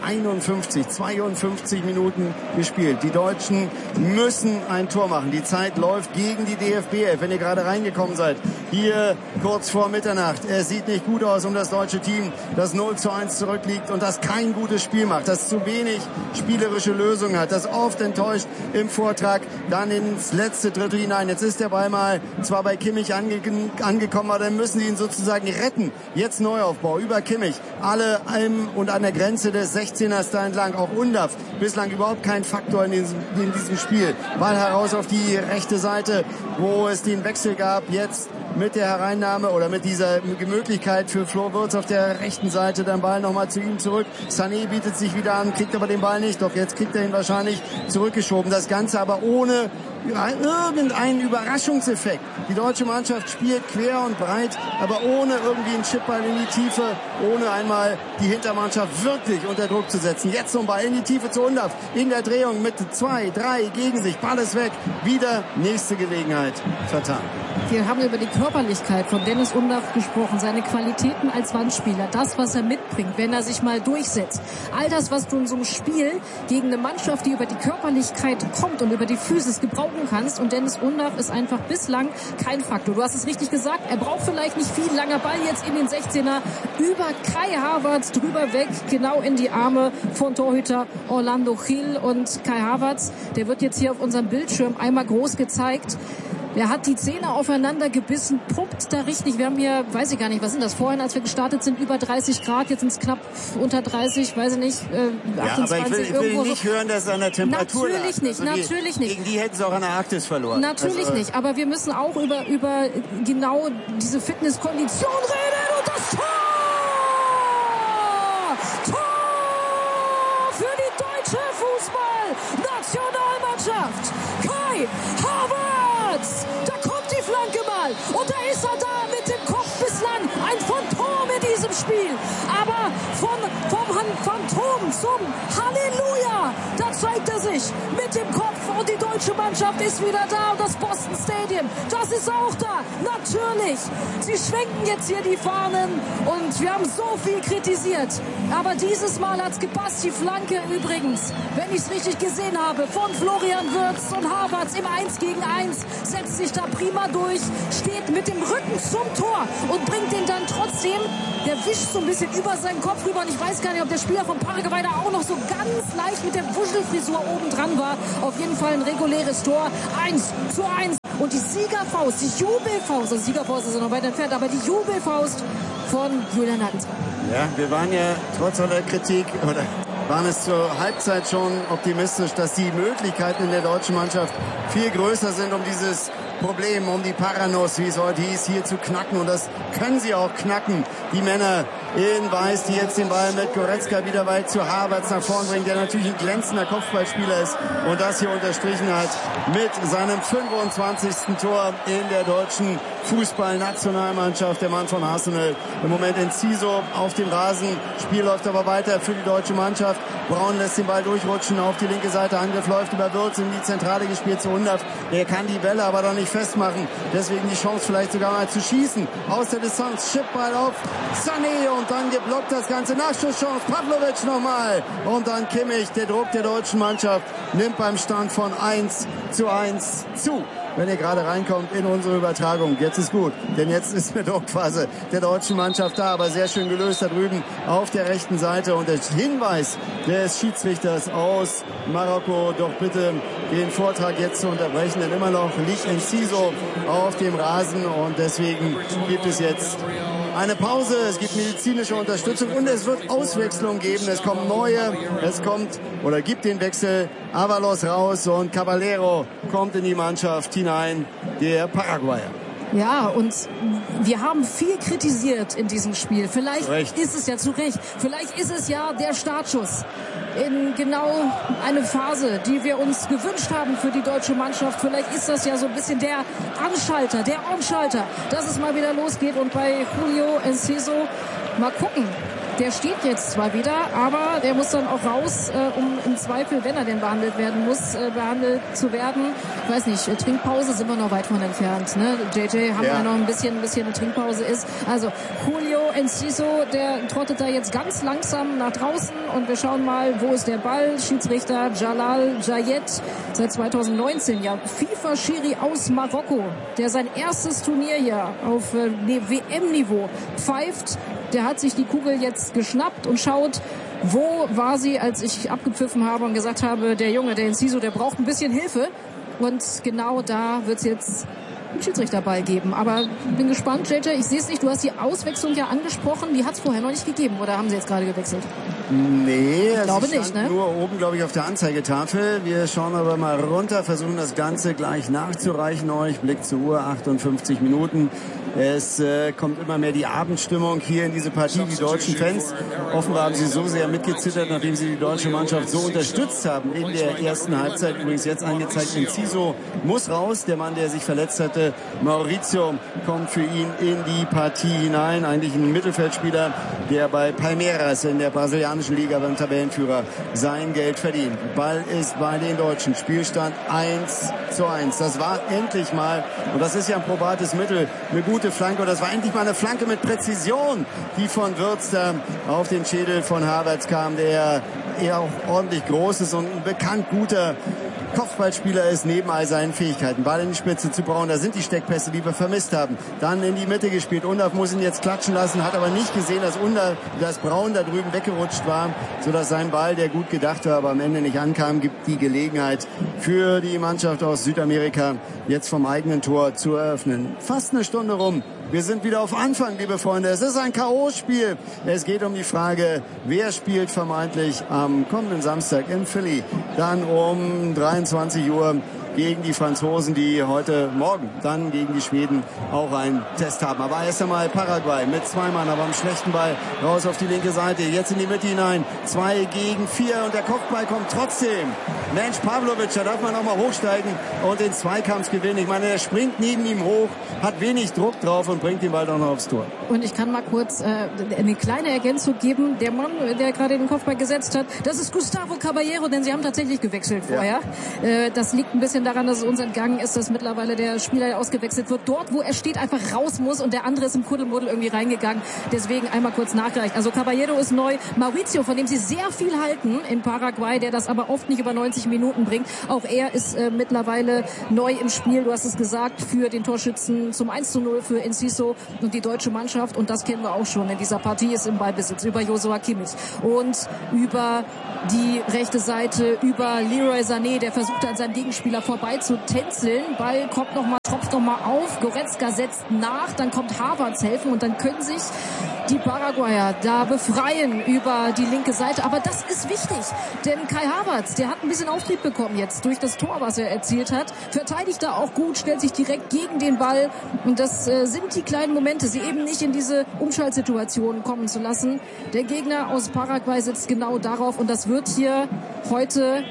52 Minuten gespielt. Die Deutschen müssen ein Tor machen. Die Zeit läuft gegen die DFB. Wenn ihr gerade reingekommen seid, hier kurz vor Mitternacht. Es sieht nicht gut aus um das deutsche Team, das 0:1 zurückliegt und das kein gutes Spiel macht, das zu wenig spielerische Lösungen hat, das oft enttäuscht im Vortrag, dann ins letzte Drittel hinein. Jetzt ist der Ball mal zwar bei Kimmich angekommen, aber dann müssen sie ihn sozusagen retten. Jetzt Neuaufbau über Kimmich. Alle und an der Grenze des 16ers da entlang. Auch Undav, bislang überhaupt kein Faktor in diesem Spiel. Ball heraus auf die rechte Seite, wo es den Wechsel gab. Jetzt mit der Hereinnahme oder mit dieser Möglichkeit für Flo Wirtz auf der rechten Seite, dann Ball nochmal zu ihm zurück. Sané bietet sich wieder an, kriegt aber den Ball nicht. Doch jetzt kriegt er ihn wahrscheinlich zurückgeschoben. Das Ganze aber ohne irgendeinen Überraschungseffekt. Die deutsche Mannschaft spielt quer und breit, aber ohne irgendwie einen Chipball in die Tiefe, ohne einmal die Hintermannschaft wirklich unter Druck zu setzen. Jetzt zum Ball in die Tiefe zu Undav, in der Drehung mit 2, 3 gegen sich, Ball ist weg, wieder nächste Gelegenheit vertan. Wir haben über die Körperlichkeit von Dennis Undav gesprochen, seine Qualitäten als Wandspieler, das, was er mitbringt, wenn er sich mal durchsetzt. All das, was du in so einem Spiel gegen eine Mannschaft, die über die Körperlichkeit kommt und über die Physis gebrauchen kannst. Und Dennis Undav ist einfach bislang kein Faktor. Du hast es richtig gesagt, er braucht vielleicht nicht viel. Langer Ball jetzt in den 16er über Kai Havertz, drüber weg, genau in die Arme von Torhüter Orlando Gil. Und Kai Havertz, der wird jetzt hier auf unserem Bildschirm einmal groß gezeigt. Der hat die Zähne aufeinander gebissen, pumpt da richtig. Wir haben hier, weiß ich gar nicht, was sind das? Vorhin, als wir gestartet sind, über 30 Grad. Jetzt sind es knapp unter 30, weiß ich nicht, 28. Aber ich will nicht hören, dass es an der Temperatur natürlich lag. nicht, also natürlich nicht. Gegen die hätten sie auch an der Arktis verloren. Natürlich nicht, aber wir müssen auch über genau diese Fitnesskondition reden und das Tor! Für die deutsche Fußballnationalmannschaft. Kai Havertz. Da kommt die Flanke mal. Und da ist er da mit dem Kopf bislang. Ein Phantom in diesem Spiel. Aber vom Phantom zum Halleluja. Da zeigt er sich mit dem Kopf. Und die deutsche Mannschaft ist wieder da. Und das Boston Stadium, das ist auch da. Natürlich. Sie schwenken jetzt hier die Fahnen. Und wir haben so viel kritisiert. Aber dieses Mal hat's gepasst. Die Flanke übrigens, wenn ich es richtig gesehen habe, von Florian Wirtz und Havertz im 1-gegen-1, setzt sich da prima durch, steht mit dem Rücken zum Tor und bringt den dann trotzdem, der wischt so ein bisschen über seinen Kopf rüber und ich weiß gar nicht, ob der Spieler von Paraguay da auch noch so ganz leicht mit der Wuschelfrisur oben dran war. Auf jeden Fall ein reguläres Tor, 1:1 und die Siegerfaust, die Jubelfaust, also Siegerfaust ist ja noch weit entfernt, aber die Jubelfaust von Julian Nagelsmann. Ja, wir waren ja trotz aller Kritik oder waren es zur Halbzeit schon optimistisch, dass die Möglichkeiten in der deutschen Mannschaft viel größer sind, um dieses Problem, um die Paranos, wie es heute hieß, hier zu knacken. Und das können sie auch knacken. Die Männer in Weiß, die jetzt den Ball mit Goretzka wieder weit zu Havertz nach vorn bringen, der natürlich ein glänzender Kopfballspieler ist und das hier unterstrichen hat mit seinem 25. Tor in der deutschen Fußballnationalmannschaft. Der Mann von Arsenal im Moment Enciso auf dem Rasen. Spiel läuft aber weiter für die deutsche Mannschaft. Braun lässt den Ball durchrutschen auf die linke Seite. Angriff läuft über Wirtz in die Zentrale gespielt zu Hundaf. Der kann die Bälle aber doch nicht festmachen. Deswegen die Chance vielleicht sogar mal zu schießen. Aus der Distanz, Chipball auf Sané und dann geblockt das Ganze. Nachschusschance, Pavlovic nochmal. Und dann Kimmich, der Druck der deutschen Mannschaft nimmt beim Stand von 1:1 zu. Wenn ihr gerade reinkommt in unsere Übertragung. Jetzt ist gut, denn jetzt ist eine Druckphase der deutschen Mannschaft da, aber sehr schön gelöst da drüben auf der rechten Seite. Und der Hinweis des Schiedsrichters aus Marokko, doch bitte den Vortrag jetzt zu unterbrechen, denn immer noch liegt Enciso auf dem Rasen und deswegen gibt es jetzt eine Pause, es gibt medizinische Unterstützung und es wird Auswechslung geben. Es kommen neue, gibt den Wechsel. Avalos raus und Caballero kommt in die Mannschaft hinein, der Paraguayer. Ja, und wir haben viel kritisiert in diesem Spiel. Vielleicht ist es ja zu Recht. Vielleicht ist es ja der Startschuss in genau eine Phase, die wir uns gewünscht haben für die deutsche Mannschaft. Vielleicht ist das ja so ein bisschen der Anschalter, der On-Schalter, dass es mal wieder losgeht. Und bei Julio Enciso mal gucken. Der steht jetzt zwar wieder, aber der muss dann auch raus, um im Zweifel, wenn er denn behandelt werden muss, behandelt zu werden. Ich weiß nicht, Trinkpause sind wir noch weit von entfernt. Ne? JJ haben wir noch ein bisschen eine Trinkpause ist. Also Julio Enciso, der trottet da jetzt ganz langsam nach draußen und wir schauen mal, wo ist der Ball. Schiedsrichter Jalal Jayed, seit 2019 ja FIFA-Schiri aus Marokko, der sein erstes Turnier hier auf WM-Niveau pfeift. Der hat sich die Kugel jetzt geschnappt und schaut, wo war sie, als ich abgepfiffen habe und gesagt habe, der Junge, der Enciso, der braucht ein bisschen Hilfe. Und genau da wird es jetzt einen Schiedsrichterball geben. Aber bin gespannt, JJ, ich sehe es nicht, du hast die Auswechslung ja angesprochen, die hat es vorher noch nicht gegeben, oder haben sie jetzt gerade gewechselt? Nee, ich glaube nicht, ne? Nur oben, glaube ich, auf der Anzeigetafel. Wir schauen aber mal runter, versuchen das Ganze gleich nachzureichen euch. Blick zur Uhr, 58 Minuten. Es kommt immer mehr die Abendstimmung hier in diese Partie. Die deutschen Fans, offenbar haben sie so sehr mitgezittert, nachdem sie die deutsche Mannschaft so unterstützt haben in der ersten Halbzeit. Übrigens jetzt angezeigt, Enciso muss raus. Der Mann, der sich verletzt hatte, Maurizio, kommt für ihn in die Partie hinein. Eigentlich ein Mittelfeldspieler, der bei Palmeiras in der brasilianischen Liga beim Tabellenführer sein Geld verdient. Ball ist bei den Deutschen. Spielstand 1:1. Das war endlich mal, und das ist ja ein probates Mittel, eine gute Flanke. Und das war endlich mal eine Flanke mit Präzision, die von Wirtz da auf den Schädel von Havertz kam, der eher auch ordentlich groß ist und ein bekannt guter Kopfballspieler ist neben all seinen Fähigkeiten. Ball in die Spitze zu Braun, da sind die Steckpässe, die wir vermisst haben. Dann in die Mitte gespielt. Undav muss ihn jetzt klatschen lassen, hat aber nicht gesehen, dass Braun da drüben weggerutscht war, sodass sein Ball, der gut gedacht war, aber am Ende nicht ankam, gibt die Gelegenheit für die Mannschaft aus Südamerika, jetzt vom eigenen Tor zu eröffnen. Fast eine Stunde rum. Wir sind wieder auf Anfang, liebe Freunde. Es ist ein K.O.-Spiel. Es geht um die Frage, wer spielt vermeintlich am kommenden Samstag in Philly. Dann um 23 Uhr gegen die Franzosen, die heute Morgen dann gegen die Schweden auch einen Test haben. Aber erst einmal Paraguay mit 2 Mann, aber am schlechten Ball raus auf die linke Seite. Jetzt in die Mitte hinein. 2 gegen 4 und der Kopfball kommt trotzdem. Mensch, Pavlovic, da darf man auch mal hochsteigen und den Zweikampf gewinnen. Ich meine, er springt neben ihm hoch, hat wenig Druck drauf und bringt den Ball doch noch aufs Tor. Und ich kann mal kurz eine kleine Ergänzung geben. Der Mann, der gerade den Kopfball gesetzt hat, das ist Gustavo Caballero, denn sie haben tatsächlich gewechselt vorher. Ja. Das liegt ein bisschen daran, dass es uns entgangen ist, dass mittlerweile der Spieler ausgewechselt wird. Dort, wo er steht, einfach raus muss und der andere ist im Kuddelmuddel irgendwie reingegangen. Deswegen einmal kurz nachgereicht. Also Caballero ist neu. Mauricio, von dem sie sehr viel halten in Paraguay, der das aber oft nicht über 90 Minuten bringt. Auch er ist mittlerweile neu im Spiel. Du hast es gesagt, für den Torschützen zum 1:0 für Enciso und die deutsche Mannschaft. Und das kennen wir auch schon in dieser Partie, ist im Ballbesitz über Joshua Kimmich und über die rechte Seite, über Leroy Sané, der versucht an seinem Gegenspieler vorbei zu tänzeln. Ball kommt tropft noch mal auf. Goretzka setzt nach, dann kommt Havertz helfen und dann können sich die Paraguayer da befreien über die linke Seite. Aber das ist wichtig, denn Kai Havertz, der hat ein bisschen Auftrieb bekommen jetzt durch das Tor, was er erzielt hat. Verteidigt da auch gut, stellt sich direkt gegen den Ball. Und das sind die kleinen Momente, sie eben nicht in diese Umschaltsituation kommen zu lassen. Der Gegner aus Paraguay sitzt genau darauf und das wird hier heute...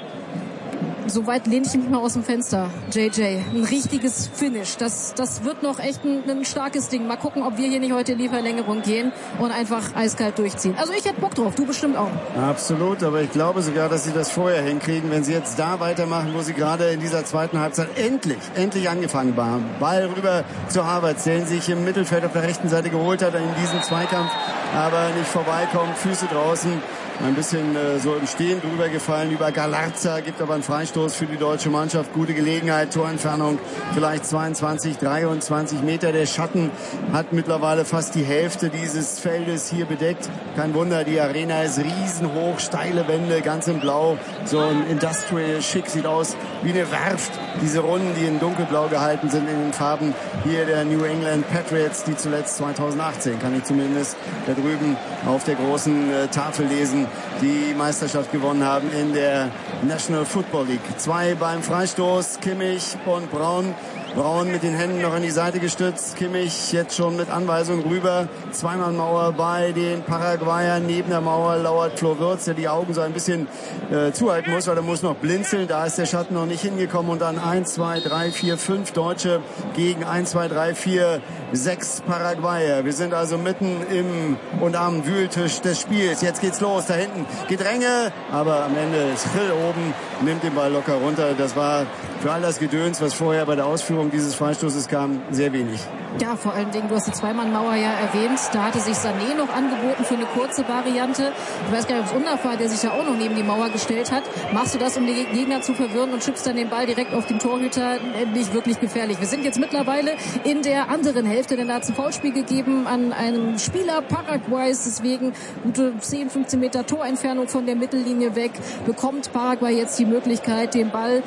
Soweit lehne ich mich mal aus dem Fenster, JJ. Ein richtiges Finish. Das wird noch echt ein starkes Ding. Mal gucken, ob wir hier nicht heute in die Verlängerung gehen und einfach eiskalt durchziehen. Also ich hätte Bock drauf, du bestimmt auch. Absolut, aber ich glaube sogar, dass sie das vorher hinkriegen, wenn sie jetzt da weitermachen, wo sie gerade in dieser zweiten Halbzeit endlich angefangen haben. Ball rüber zu Havertz, der sich im Mittelfeld auf der rechten Seite geholt hat in diesem Zweikampf, aber nicht vorbeikommt, Füße draußen. Ein bisschen so im Stehen drüber gefallen über Galarza, gibt aber einen Freistoß für die deutsche Mannschaft. Gute Gelegenheit, Torentfernung vielleicht 22, 23 Meter. Der Schatten hat mittlerweile fast die Hälfte dieses Feldes hier bedeckt. Kein Wunder, die Arena ist riesenhoch, steile Wände, ganz in Blau. So ein Industrial Schick, sieht aus wie eine Werft. Diese Runden, die in dunkelblau gehalten sind in den Farben hier der New England Patriots, die zuletzt 2018, kann ich zumindest da drüben auf der großen Tafel lesen, die Meisterschaft gewonnen haben in der National Football League. 2 beim Freistoß, Kimmich und Braun. Braun mit den Händen noch an die Seite gestützt. Kimmich jetzt schon mit Anweisung rüber. 2-Mann-Mauer bei den Paraguayern. Neben der Mauer lauert Flo Wirtz, der die Augen so ein bisschen zuhalten muss, weil er muss noch blinzeln. Da ist der Schatten noch nicht hingekommen. Und dann 1, 2, 3, 4, 5 Deutsche gegen 1, 2, 3, 4, 6 Paraguayer. Wir sind also mitten im und am Wühltisch des Spiels. Jetzt geht's los. Da hinten Gedränge. Aber am Ende ist Hill oben, nimmt den Ball locker runter. Das war für all das Gedöns, was vorher bei der Ausführung dieses Freistoßes kam, sehr wenig. Ja, vor allen Dingen, du hast die Zweimann-Mauer ja erwähnt. Da hatte sich Sané noch angeboten für eine kurze Variante. Ich weiß gar nicht, ob es Undav war, der sich ja auch noch neben die Mauer gestellt hat. Machst du das, um die Gegner zu verwirren und schippst dann den Ball direkt auf den Torhüter? Nicht wirklich gefährlich. Wir sind jetzt mittlerweile in der anderen Hälfte, denn da hat es ein Foulspiel gegeben an einem Spieler Paraguays. Deswegen gute 10, 15 Meter Torentfernung von der Mittellinie weg. Bekommt Paraguay jetzt die Möglichkeit, den Ball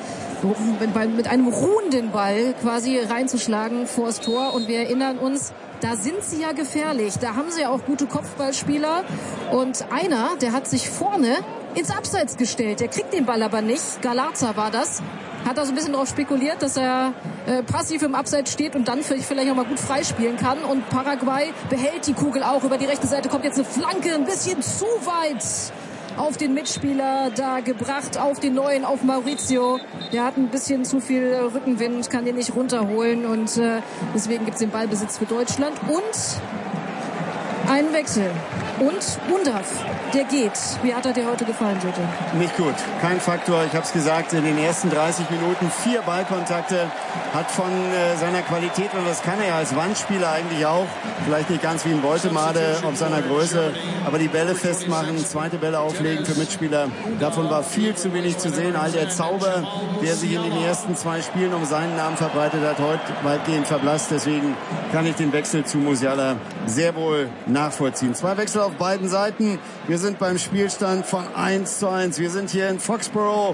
mit einem ruhenden Ball quasi reinzuschlagen vors Tor. Und wir erinnern uns, da sind sie ja gefährlich. Da haben sie ja auch gute Kopfballspieler. Und einer, der hat sich vorne ins Abseits gestellt. Der kriegt den Ball aber nicht. Galarza war das. Hat da so ein bisschen darauf spekuliert, dass er passiv im Abseits steht und dann vielleicht auch mal gut freispielen kann. Und Paraguay behält die Kugel auch. Über die rechte Seite kommt jetzt eine Flanke, ein bisschen zu weit auf den Mitspieler da gebracht, auf den neuen, auf Mauricio. Der hat ein bisschen zu viel Rückenwind, kann den nicht runterholen und deswegen gibt es den Ballbesitz für Deutschland. Und Ein Wechsel. Und Undav, der geht. Wie hat er dir heute gefallen, Jette? Nicht gut. Kein Faktor. Ich habe es gesagt, in den ersten 30 Minuten 4 Ballkontakte. Hat von seiner Qualität, und das kann er ja als Wandspieler eigentlich auch, vielleicht nicht ganz wie ein Beutemade auf seiner Größe, aber die Bälle festmachen, zweite Bälle auflegen für Mitspieler. Davon war viel zu wenig zu sehen. All der Zauber, der sich in den ersten 2 Spielen um seinen Namen verbreitet hat, heute weitgehend verblasst. Deswegen kann ich den Wechsel zu Musiala sehr wohl nachvollziehen. 2 Wechsel auf beiden Seiten. Wir sind beim Spielstand von 1:1. Wir sind hier in Foxborough.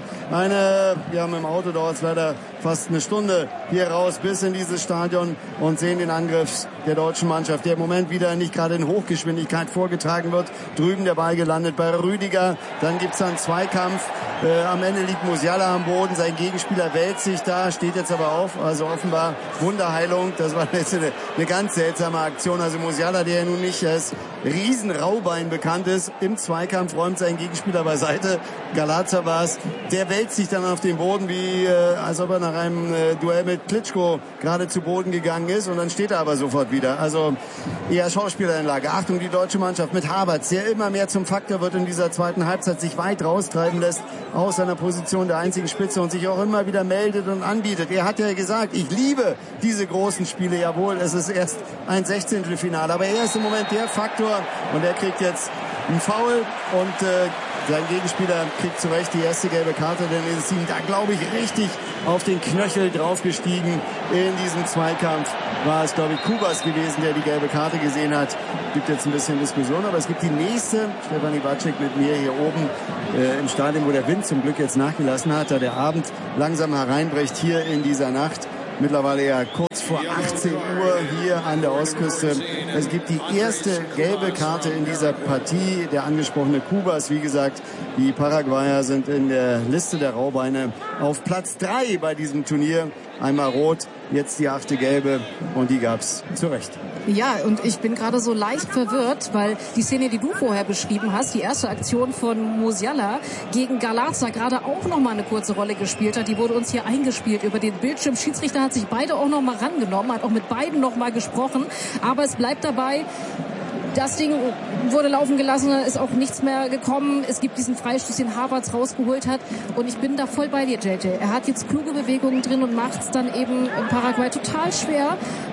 Mit dem Auto dauert es leider fast eine Stunde hier raus bis in dieses Stadion und sehen den Angriff der deutschen Mannschaft, der im Moment wieder nicht gerade in Hochgeschwindigkeit vorgetragen wird. Drüben der Ball gelandet bei Rüdiger. Dann gibt's einen Zweikampf. Am Ende liegt Musiala am Boden. Sein Gegenspieler wälzt sich da, steht jetzt aber auf. Also offenbar Wunderheilung. Das war jetzt eine ganz seltsame Aktion. Also Musiala, der ja nun nicht als Riesenraubein bekannt ist, im Zweikampf räumt seinen Gegenspieler beiseite. Galaza war es. Der wälzt sich dann auf den Boden, wie als ob er nach einem Duell mit Klitschko gerade zu Boden gegangen ist. Und dann steht er aber sofort wieder. Also eher Schauspielerinlage. Achtung, die deutsche Mannschaft mit Havertz, der immer mehr zum Faktor wird in dieser zweiten Halbzeit, sich weit raustreiben lässt aus seiner Position der einzigen Spitze und sich auch immer wieder meldet und anbietet. Er hat ja gesagt, ich liebe diese großen Spiele. Jawohl, es ist erst ein 16. Aber er ist im Moment der Faktor und er kriegt jetzt einen Foul und sein Gegenspieler kriegt zu Recht die erste gelbe Karte, denn es ist ihm da, glaube ich, richtig auf den Knöchel draufgestiegen. In diesem Zweikampf war es, glaube ich, Kubas gewesen, der die gelbe Karte gesehen hat. Gibt jetzt ein bisschen Diskussion, aber es gibt die nächste. Stefanie Batschik mit mir hier oben im Stadion, wo der Wind zum Glück jetzt nachgelassen hat, da der Abend langsam hereinbricht hier in dieser Nacht. Mittlerweile ja kurz vor 18 Uhr hier an der Ostküste. Es gibt die erste gelbe Karte in dieser Partie. Der angesprochene Kubas, wie gesagt, die Paraguayer sind in der Liste der Raubeine auf Platz 3 bei diesem Turnier. Einmal rot, jetzt die 8. gelbe und die gab's zu Recht. Ja, und ich bin gerade so leicht verwirrt, weil die Szene, die du vorher beschrieben hast, die erste Aktion von Musiala gegen Galaza gerade auch noch mal eine kurze Rolle gespielt hat. Die wurde uns hier eingespielt über den Bildschirm. Schiedsrichter hat sich beide auch noch mal rangenommen, hat auch mit beiden noch mal gesprochen. Aber es bleibt dabei, das Ding wurde laufen gelassen, ist auch nichts mehr gekommen. Es gibt diesen Freistoß, den Havertz rausgeholt hat. Und ich bin da voll bei dir, JJ. Er hat jetzt kluge Bewegungen drin und macht es dann eben in Paraguay total schwer,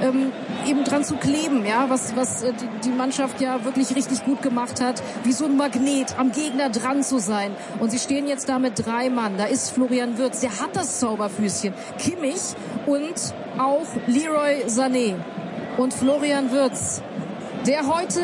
eben dran zu kleben, ja, was die Mannschaft ja wirklich richtig gut gemacht hat, wie so ein Magnet am Gegner dran zu sein. Und sie stehen jetzt da mit 3 Mann. Da ist Florian Wirtz, der hat das Zauberfüßchen. Kimmich und auch Leroy Sané. Und Florian Wirtz, der heute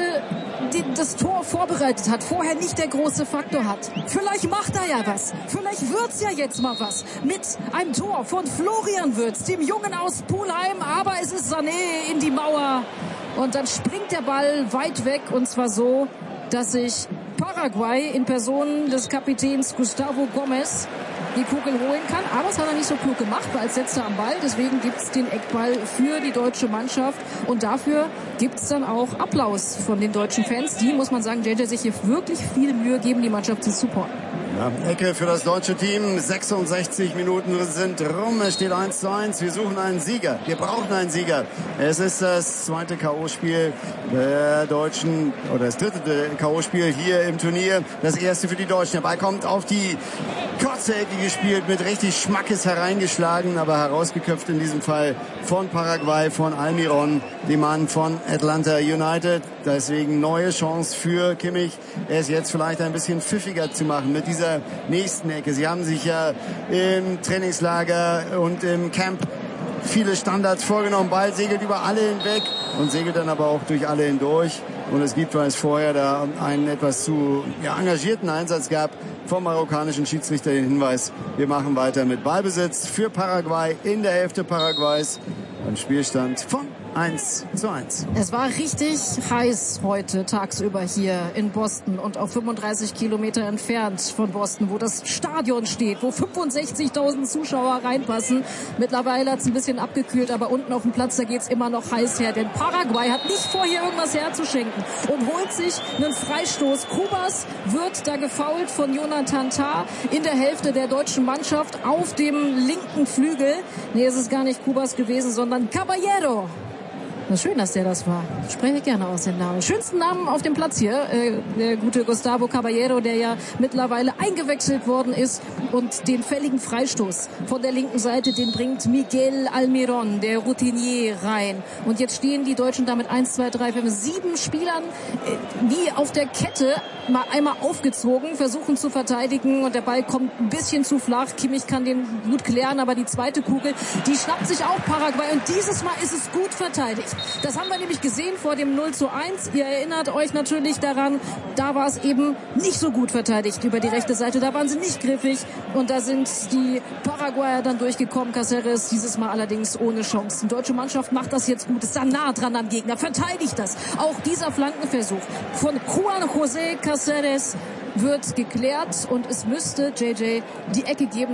das Tor vorbereitet hat, vorher nicht der große Faktor hat. Vielleicht macht er ja was. Vielleicht wird's ja jetzt mal was. Mit einem Tor von Florian Wirtz, dem Jungen aus Pulheim. Aber es ist Sané in die Mauer. Und dann springt der Ball weit weg. Und zwar so, dass sich Paraguay in Person des Kapitäns Gustavo Gomez die Kugel holen kann. Aber es hat er nicht so klug gemacht, weil als letzter am Ball. Deswegen gibt's den Eckball für die deutsche Mannschaft. Und dafür gibt's dann auch Applaus von den deutschen Fans. Die, muss man sagen, JJ sich hier wirklich viel Mühe geben, die Mannschaft zu supporten. Ja, Ecke für das deutsche Team. 66 Minuten sind rum. Es steht 1:1. Wir suchen einen Sieger. Wir brauchen einen Sieger. Es ist das zweite K.O.-Spiel der Deutschen, oder das dritte K.O.-Spiel hier im Turnier. Das erste für die Deutschen. Der Ball kommt auf die kurze Ecke gespielt, mit richtig Schmackes hereingeschlagen, aber herausgeköpft in diesem Fall von Paraguay, von Almiron, dem Mann von Atlanta United. Deswegen neue Chance für Kimmich, es jetzt vielleicht ein bisschen pfiffiger zu machen mit dieser nächsten Ecke. Sie haben sich ja im Trainingslager und im Camp viele Standards vorgenommen. Ball segelt über alle hinweg und segelt dann aber auch durch alle hindurch. Und es gibt, weil es vorher da einen etwas zu engagierten Einsatz gab, vom marokkanischen Schiedsrichter den Hinweis, wir machen weiter mit Ballbesitz für Paraguay in der Hälfte Paraguays. Ein Spielstand von 1:1. Es war richtig heiß heute tagsüber hier in Boston und auch 35 Kilometer entfernt von Boston, wo das Stadion steht, wo 65.000 Zuschauer reinpassen. Mittlerweile hat es ein bisschen abgekühlt, aber unten auf dem Platz, da geht's immer noch heiß her. Denn Paraguay hat nicht vor, hier irgendwas herzuschenken und holt sich einen Freistoß. Kubas wird da gefoult von Jonathan Tah in der Hälfte der deutschen Mannschaft auf dem linken Flügel. Nee, es ist gar nicht Kubas gewesen, sondern Caballero. Schön, dass der das war. Ich spreche gerne aus den Namen. Schönsten Namen auf dem Platz hier. Der gute Gustavo Caballero, der ja mittlerweile eingewechselt worden ist. Und den fälligen Freistoß von der linken Seite, den bringt Miguel Almiron, der Routinier, rein. Und jetzt stehen die Deutschen da mit 1, 2, 3, 5, 7 Spielern wie auf der Kette mal einmal aufgezogen, versuchen zu verteidigen. Und der Ball kommt ein bisschen zu flach. Kimmich kann den gut klären, aber die zweite Kugel, die schnappt sich auch Paraguay. Und dieses Mal ist es gut verteidigt. Das haben wir nämlich gesehen vor dem 0:1. Ihr erinnert euch natürlich daran, da war es eben nicht so gut verteidigt über die rechte Seite. Da waren sie nicht griffig und da sind die Paraguayer dann durchgekommen. Cáceres dieses Mal allerdings ohne Chance. Die deutsche Mannschaft macht das jetzt gut, ist da nah dran am Gegner, verteidigt das. Auch dieser Flankenversuch von Juan José Cáceres wird geklärt und es müsste JJ die Ecke geben.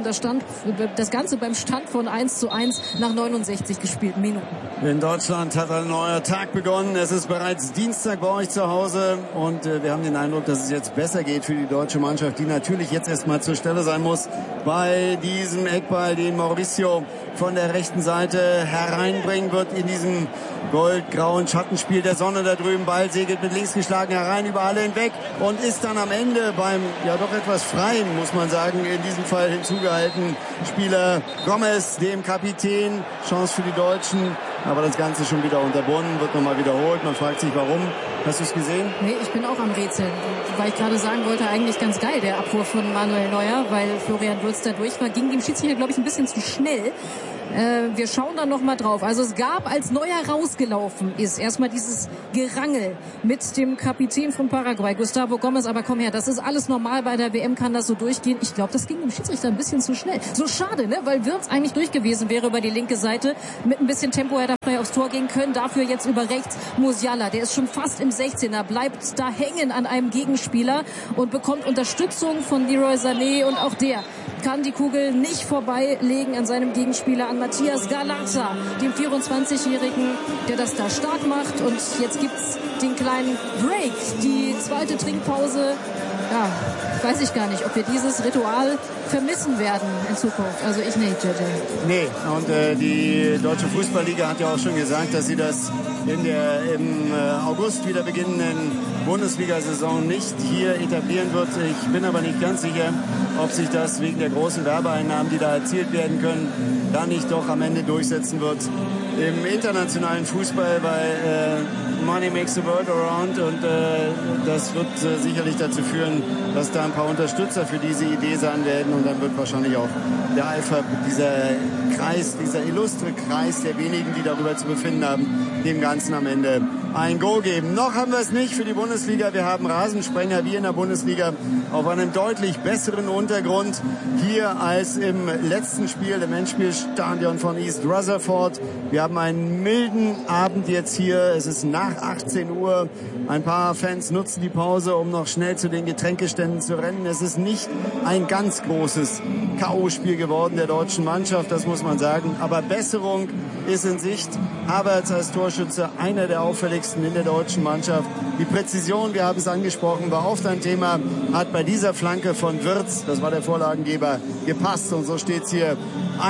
Das Ganze beim Stand von 1:1 nach 69 gespielten Minuten. In Deutschland hat ein neuer Tag begonnen. Es ist bereits Dienstag bei euch zu Hause und wir haben den Eindruck, dass es jetzt besser geht für die deutsche Mannschaft, die natürlich jetzt erstmal zur Stelle sein muss bei diesem Eckball, den Mauricio von der rechten Seite hereinbringen wird in diesem goldgrauen Schattenspiel der Sonne da drüben. Ball segelt mit links geschlagen herein über alle hinweg und ist dann am Ende beim ja doch etwas freien, muss man sagen, in diesem Fall hinzugehalten Spieler Gomez, dem Kapitän. Chance für die Deutschen, aber das Ganze schon wieder unterbunden, wird nochmal wiederholt. Man fragt sich, warum. Hast du es gesehen? Nee, ich bin auch am Rätseln. Weil ich gerade sagen wollte, eigentlich ganz geil, der Abwurf von Manuel Neuer, weil Florian Wirtz da durch war. Ging dem Schiedsrichter, glaube ich, ein bisschen zu schnell. Wir schauen dann noch mal drauf. Also es gab, als Neuer rausgelaufen ist, erstmal dieses Gerangel mit dem Kapitän von Paraguay, Gustavo Gomez. Aber komm her, das ist alles normal. Bei der WM kann das so durchgehen. Ich glaube, das ging dem Schiedsrichter ein bisschen zu schnell. So schade, ne? Weil Wirtz eigentlich durch gewesen wäre über die linke Seite. Mit ein bisschen Tempo hätte er frei aufs Tor gehen können. Dafür jetzt über rechts Musiala. Der ist schon fast im 16er, bleibt da hängen an einem Gegenspieler und bekommt Unterstützung von Leroy Sané. Und auch der kann die Kugel nicht vorbeilegen an seinem Gegenspieler, an Matías Garlaza, dem 24-Jährigen, der das da stark macht. Und jetzt gibt's den kleinen Break, die zweite Trinkpause. Ja, weiß ich gar nicht, ob wir dieses Ritual vermissen werden in Zukunft. Also ich nicht, JJ. Nee, und die Deutsche Fußballliga hat ja auch schon gesagt, dass sie das in der im August wieder beginnenden Bundesliga-Saison nicht hier etablieren wird. Ich bin aber nicht ganz sicher, ob sich das wegen der großen Werbeeinnahmen, die da erzielt werden können, da nicht doch am Ende durchsetzen wird. Im internationalen Fußball, weil Money makes the world around und das wird sicherlich dazu führen, dass da ein paar Unterstützer für diese Idee sein werden und dann wird wahrscheinlich auch der IFAB, dieser Kreis, dieser illustre Kreis der wenigen, die darüber zu befinden haben, dem Ganzen am Ende ein Go geben. Noch haben wir es nicht für die Bundesliga. Wir haben Rasensprenger wie in der Bundesliga auf einem deutlich besseren Untergrund hier als im letzten Spiel, im Endspielstadion von East Rutherford. Wir haben einen milden Abend jetzt hier. Es ist nach 18 Uhr. Ein paar Fans nutzen die Pause, um noch schnell zu den Getränkeständen zu rennen. Es ist nicht ein ganz großes K.O.-Spiel geworden der deutschen Mannschaft, das muss man sagen. Aber Besserung ist in Sicht. Havertz als Torschütze, einer der auffälligsten in der deutschen Mannschaft. Die Präzision, wir haben es angesprochen, war oft ein Thema, hat bei dieser Flanke von Wirtz, das war der Vorlagengeber, gepasst. Und so steht es hier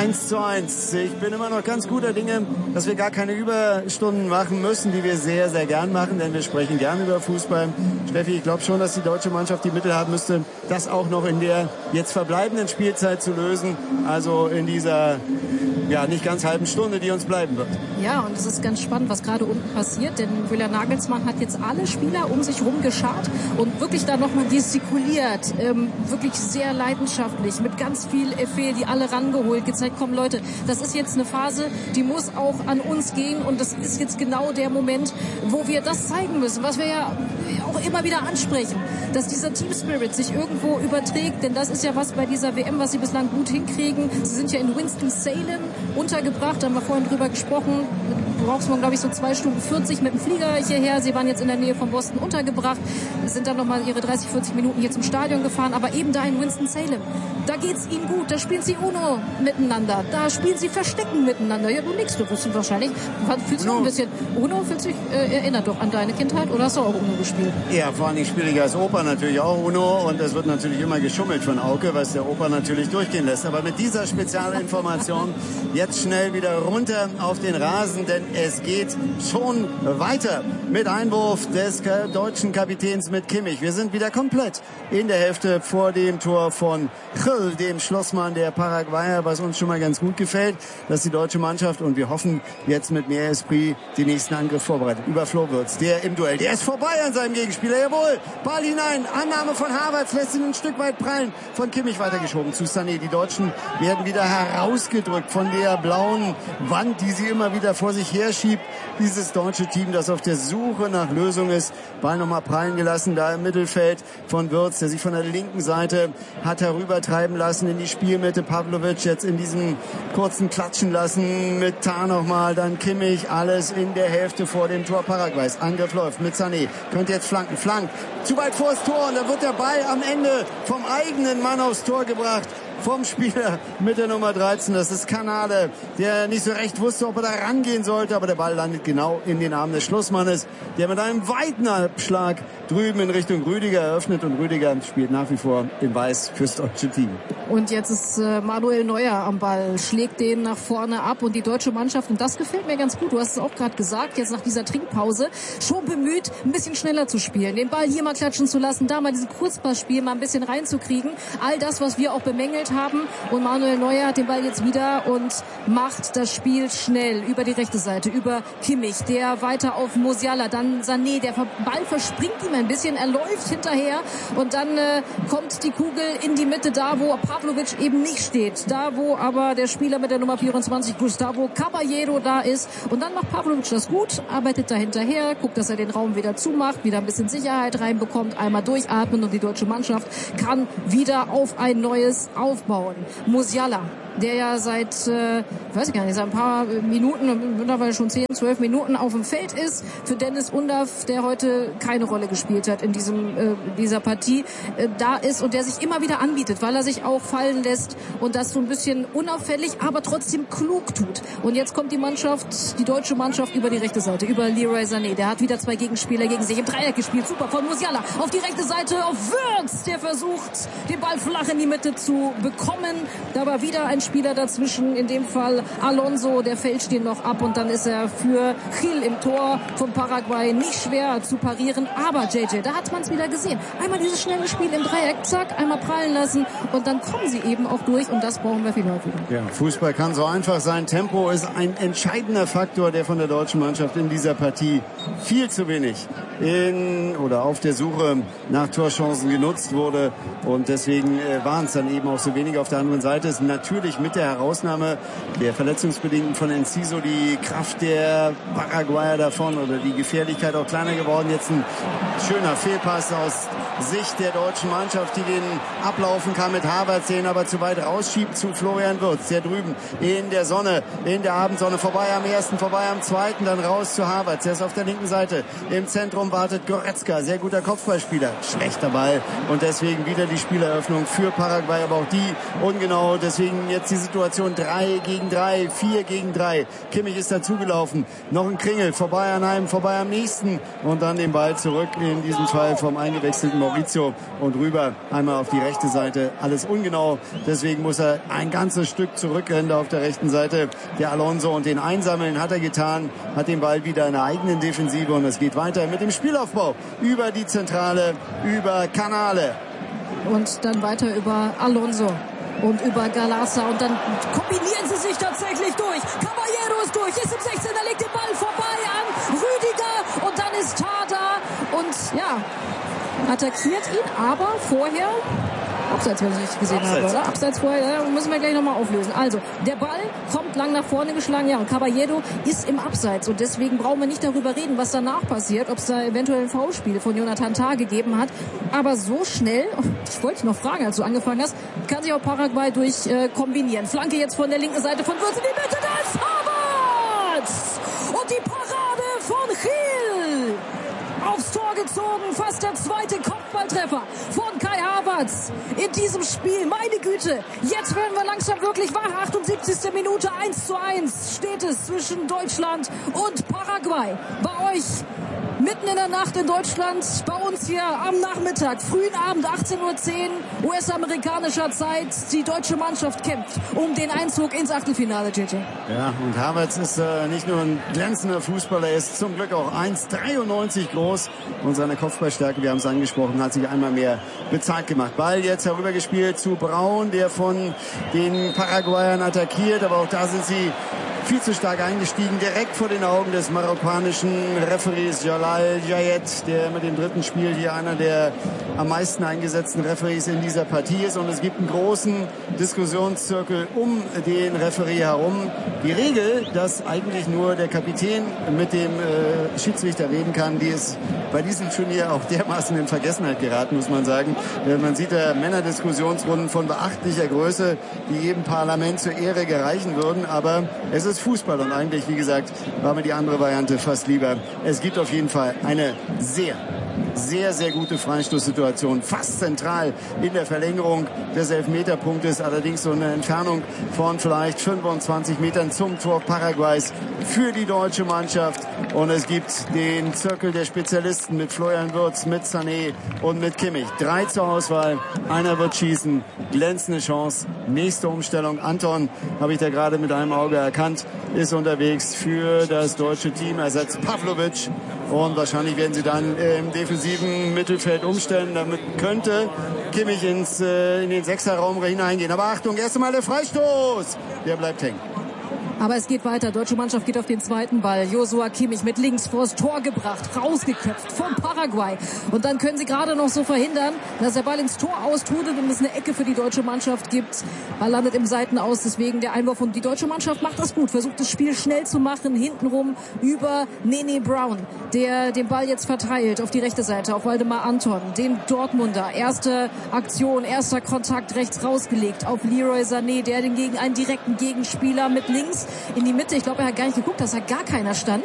1:1. Ich bin immer noch ganz guter Dinge, dass wir gar keine Überstunden machen müssen, die wir sehr, sehr gern machen, denn wir sprechen gern über Fußball. Steffi, ich glaube schon, dass die deutsche Mannschaft die Mittel haben müsste, das auch noch in der jetzt verbleibenden Spielzeit zu lösen. Also in dieser nicht ganz halben Stunde, die uns bleiben wird. Ja, und es ist ganz spannend, was gerade unten passiert, denn Julian Nagelsmann hat jetzt alle Spieler um sich rum geschart und wirklich da nochmal gestikuliert, wirklich sehr leidenschaftlich, mit ganz viel Effet, die alle rangeholt, gezeigt, komm Leute, das ist jetzt eine Phase, die muss auch an uns gehen und das ist jetzt genau der Moment, wo wir das zeigen müssen, was wir ja auch immer wieder ansprechen, dass dieser Team Spirit sich irgendwo überträgt, denn das ist ja was bei dieser WM, was sie bislang gut hinkriegen. Sie sind ja in Winston-Salem untergebracht, haben wir vorhin drüber gesprochen, brauchst man glaube ich so 2 Stunden 40 mit dem Flieger hierher. Sie waren jetzt in der Nähe von Boston untergebracht, sind dann nochmal ihre 30, 40 Minuten hier zum Stadion gefahren, aber eben da in Winston-Salem, da geht's ihnen gut, da spielen sie Uno miteinander, da spielen sie Verstecken miteinander. Ja, du nix, du wirst wahrscheinlich, fühlst du ein bisschen, Uno erinnert doch an deine Kindheit, oder hast du auch Uno gespielt? Ja, vor allem spiele ich als Opa natürlich auch Uno und es wird natürlich immer geschummelt von Auke, was der Opa natürlich durchgehen lässt. Aber mit dieser Spezialinformation jetzt schnell wieder runter auf den Rasen, denn es geht schon weiter mit Einwurf des deutschen Kapitäns mit Kimmich. Wir sind wieder komplett in der Hälfte vor dem Tor von Gil, dem Schlossmann der Paraguayer, was uns schon mal ganz gut gefällt, dass die deutsche Mannschaft, und wir hoffen jetzt mit mehr Esprit, den nächsten Angriff vorbereitet. Über Flo Wirtz, der im Duell, der ist vorbei an seinem Gegenspieler, jawohl, Ball hinein, Annahme von Havertz, lässt ihn ein Stück weit prallen, von Kimmich weitergeschoben zu Sané. Die Deutschen werden wieder herausgedrückt von der blauen Wand, die sie immer wieder vor sich herschiebt. Dieses deutsche Team, das auf der Suche nach Lösung ist. Ball nochmal prallen gelassen, da im Mittelfeld von Wirtz, der sich von der linken Seite hat herübertreiben lassen in die Spielmitte. Pavlovic jetzt in diesem kurzen Klatschen lassen. Mit Tah nochmal, dann Kimmich. Alles in der Hälfte vor dem Tor Paraguays. Angriff läuft mit Sané. Könnte jetzt flanken. Flankt zu weit vors Tor und da wird der Ball am Ende vom eigenen Mann aufs Tor gebracht. Vom Spieler mit der Nummer 13, das ist Canale, der nicht so recht wusste, ob er da rangehen sollte, aber der Ball landet genau in den Armen des Schlussmannes, der mit einem weiten Abschlag drüben in Richtung Rüdiger eröffnet, und Rüdiger spielt nach wie vor in Weiß fürs deutsche Team. Und jetzt ist Manuel Neuer am Ball, schlägt den nach vorne ab, und die deutsche Mannschaft, und das gefällt mir ganz gut, du hast es auch gerade gesagt, jetzt nach dieser Trinkpause, schon bemüht, ein bisschen schneller zu spielen, den Ball hier mal klatschen zu lassen, da mal diesen Kurzpassspiel mal ein bisschen reinzukriegen, all das, was wir auch bemängelt haben, und Manuel Neuer hat den Ball jetzt wieder und macht das Spiel schnell über die rechte Seite, über Kimmich, der weiter auf Musiala, dann Sané, der Ball verspringt ihm ein bisschen, er läuft hinterher, und dann kommt die Kugel in die Mitte, da wo Pavlovic eben nicht steht, da wo aber der Spieler mit der Nummer 24, Gustavo Caballero, da ist, und dann macht Pavlovic das gut, arbeitet da hinterher, guckt, dass er den Raum wieder zumacht, wieder ein bisschen Sicherheit reinbekommt, einmal durchatmen, und die deutsche Mannschaft kann wieder auf ein neues aufbauen. Musiala, der ja seit, weiß ich gar nicht, seit ein paar Minuten, mittlerweile schon 10, 12 Minuten auf dem Feld ist, für Dennis Undav, der heute keine Rolle gespielt hat in dieser Partie, da ist und der sich immer wieder anbietet, weil er sich auch fallen lässt und das so ein bisschen unauffällig, aber trotzdem klug tut. Und jetzt kommt die deutsche Mannschaft über die rechte Seite, über Leroy Sané. Der hat wieder 2 Gegenspieler gegen sich im Dreieck gespielt. Super von Musiala auf die rechte Seite, auf Wirtz, der versucht, den Ball flach in die Mitte zu bekommen. Da war wieder ein Spieler dazwischen, in dem Fall Alonso, der fälscht den noch ab, und dann ist er für Gil im Tor von Paraguay nicht schwer zu parieren. Aber JJ, da hat man es wieder gesehen. Einmal dieses schnelle Spiel im Dreieck, zack, einmal prallen lassen, und dann kommen sie eben auch durch, und das brauchen wir viel häufiger. Ja, Fußball kann so einfach sein. Tempo ist ein entscheidender Faktor, der von der deutschen Mannschaft in dieser Partie viel zu wenig auf der Suche nach Torchancen genutzt wurde, und deswegen waren es dann eben auch so wenig. Auf der anderen Seite ist natürlich mit der Herausnahme der Verletzungsbedingten von Enciso die Kraft der Paraguayer davon, oder die Gefährlichkeit auch kleiner geworden. Jetzt ein schöner Fehlpass aus Sicht der deutschen Mannschaft, die den ablaufen kann mit Havertz, den aber zu weit rausschiebt zu Florian Wirtz, der drüben in der Sonne, in der Abendsonne, vorbei am ersten, vorbei am zweiten, dann raus zu Havertz. Der ist auf der linken Seite. Im Zentrum wartet Goretzka, sehr guter Kopfballspieler. Schlechter Ball, und deswegen wieder die Spieleröffnung für Paraguay, aber auch die ungenau. Deswegen jetzt die Situation 3 gegen 3, 4 gegen 3. Kimmich ist dazugelaufen. Noch ein Kringel, vorbei an einem, vorbei am nächsten, und dann den Ball zurück, in diesem Fall vom eingewechselten Maurizio, und rüber einmal auf die rechte Seite. Alles ungenau, deswegen muss er ein ganzes Stück zurückrennen auf der rechten Seite. Der Alonso, und den einsammeln hat er getan, hat den Ball wieder in der eigenen Defensive, und es geht weiter mit dem Spielaufbau über die Zentrale, über Canale. Und dann weiter über Alonso und über Galassa, und dann kombinieren sie sich tatsächlich durch. Caballero ist durch, ist im 16, er legt den Ball vorbei an Rüdiger, und dann ist Tah da und ja, attackiert ihn, aber vorher Abseits, wenn ich richtig gesehen habe, oder? Abseits vorher, müssen wir gleich nochmal auflösen. Also, der Ball kommt lang nach vorne geschlagen, ja, und Caballero ist im Abseits, und deswegen brauchen wir nicht darüber reden, was danach passiert, ob es da eventuell ein Foulspiel von Jonathan Tah gegeben hat, aber so schnell, ich wollte dich noch fragen, als du angefangen hast, kann sich auch Paraguay durch kombinieren. Flanke jetzt von der linken Seite von Wirtz in die Mitte, da ist Havertz! Und die Parade von Gil! Aufs Tor gezogen, fast der zweite Kopfballtreffer von Kai Havertz in diesem Spiel. Meine Güte, jetzt werden wir langsam wirklich wach. 78. Minute, 1:1 steht es zwischen Deutschland und Paraguay. Bei euch Mitten in der Nacht in Deutschland, bei uns hier am Nachmittag, frühen Abend, 18:10 Uhr, US-amerikanischer Zeit. Die deutsche Mannschaft kämpft um den Einzug ins Achtelfinale, JJ. Ja, und Havertz ist nicht nur ein glänzender Fußballer, er ist zum Glück auch 1,93 groß. Und seine Kopfballstärke, wir haben es angesprochen, hat sich einmal mehr bezahlt gemacht. Ball jetzt herübergespielt zu Braun, der von den Paraguayern attackiert. Aber auch da sind sie viel zu stark eingestiegen, direkt vor den Augen des marokkanischen Referees Jalal Jayed, der mit dem dritten Spiel hier einer der am meisten eingesetzten Referees in dieser Partie ist. Und es gibt einen großen Diskussionszirkel um den Referee herum. Die Regel, dass eigentlich nur der Kapitän mit dem Schiedsrichter reden kann, die ist bei diesem Turnier auch dermaßen in Vergessenheit geraten, muss man sagen. Man sieht da Männerdiskussionsrunden von beachtlicher Größe, die jedem Parlament zur Ehre gereichen würden. Aber es ist Fußball und eigentlich, wie gesagt, war mir die andere Variante fast lieber. Es gibt auf jeden Fall eine sehr, sehr gute Freistoßsituation, fast zentral in der Verlängerung des Elfmeterpunktes, allerdings so eine Entfernung von vielleicht 25 Metern zum Tor Paraguays für die deutsche Mannschaft. Und es gibt den Zirkel der Spezialisten mit Florian Wirtz, mit Sané und mit Kimmich. 3 zur Auswahl, einer wird schießen, glänzende Chance, nächste Umstellung. Anton, habe ich da gerade mit einem Auge erkannt, ist unterwegs für das deutsche Team, ersetzt Pavlovic. Und wahrscheinlich werden sie dann im defensiven Mittelfeld umstellen. Damit könnte Kimmich in den Sechserraum hineingehen. Aber Achtung, erst einmal der Freistoß. Der bleibt hängen. Aber es geht weiter. Deutsche Mannschaft geht auf den zweiten Ball. Joshua Kimmich mit links vors Tor gebracht, rausgeköpft vom Paraguay. Und dann können sie gerade noch so verhindern, dass der Ball ins Tor austrudelt und es eine Ecke für die deutsche Mannschaft gibt. Ball landet im Seitenaus, deswegen der Einwurf. Und die deutsche Mannschaft macht das gut, versucht das Spiel schnell zu machen, hintenrum über Nene Brown, der den Ball jetzt verteilt auf die rechte Seite, auf Waldemar Anton, dem Dortmunder. Erste Aktion, erster Kontakt rechts rausgelegt auf Leroy Sané, der gegen einen direkten Gegenspieler mit links in die Mitte. Ich glaube, er hat gar nicht geguckt, dass da gar keiner stand.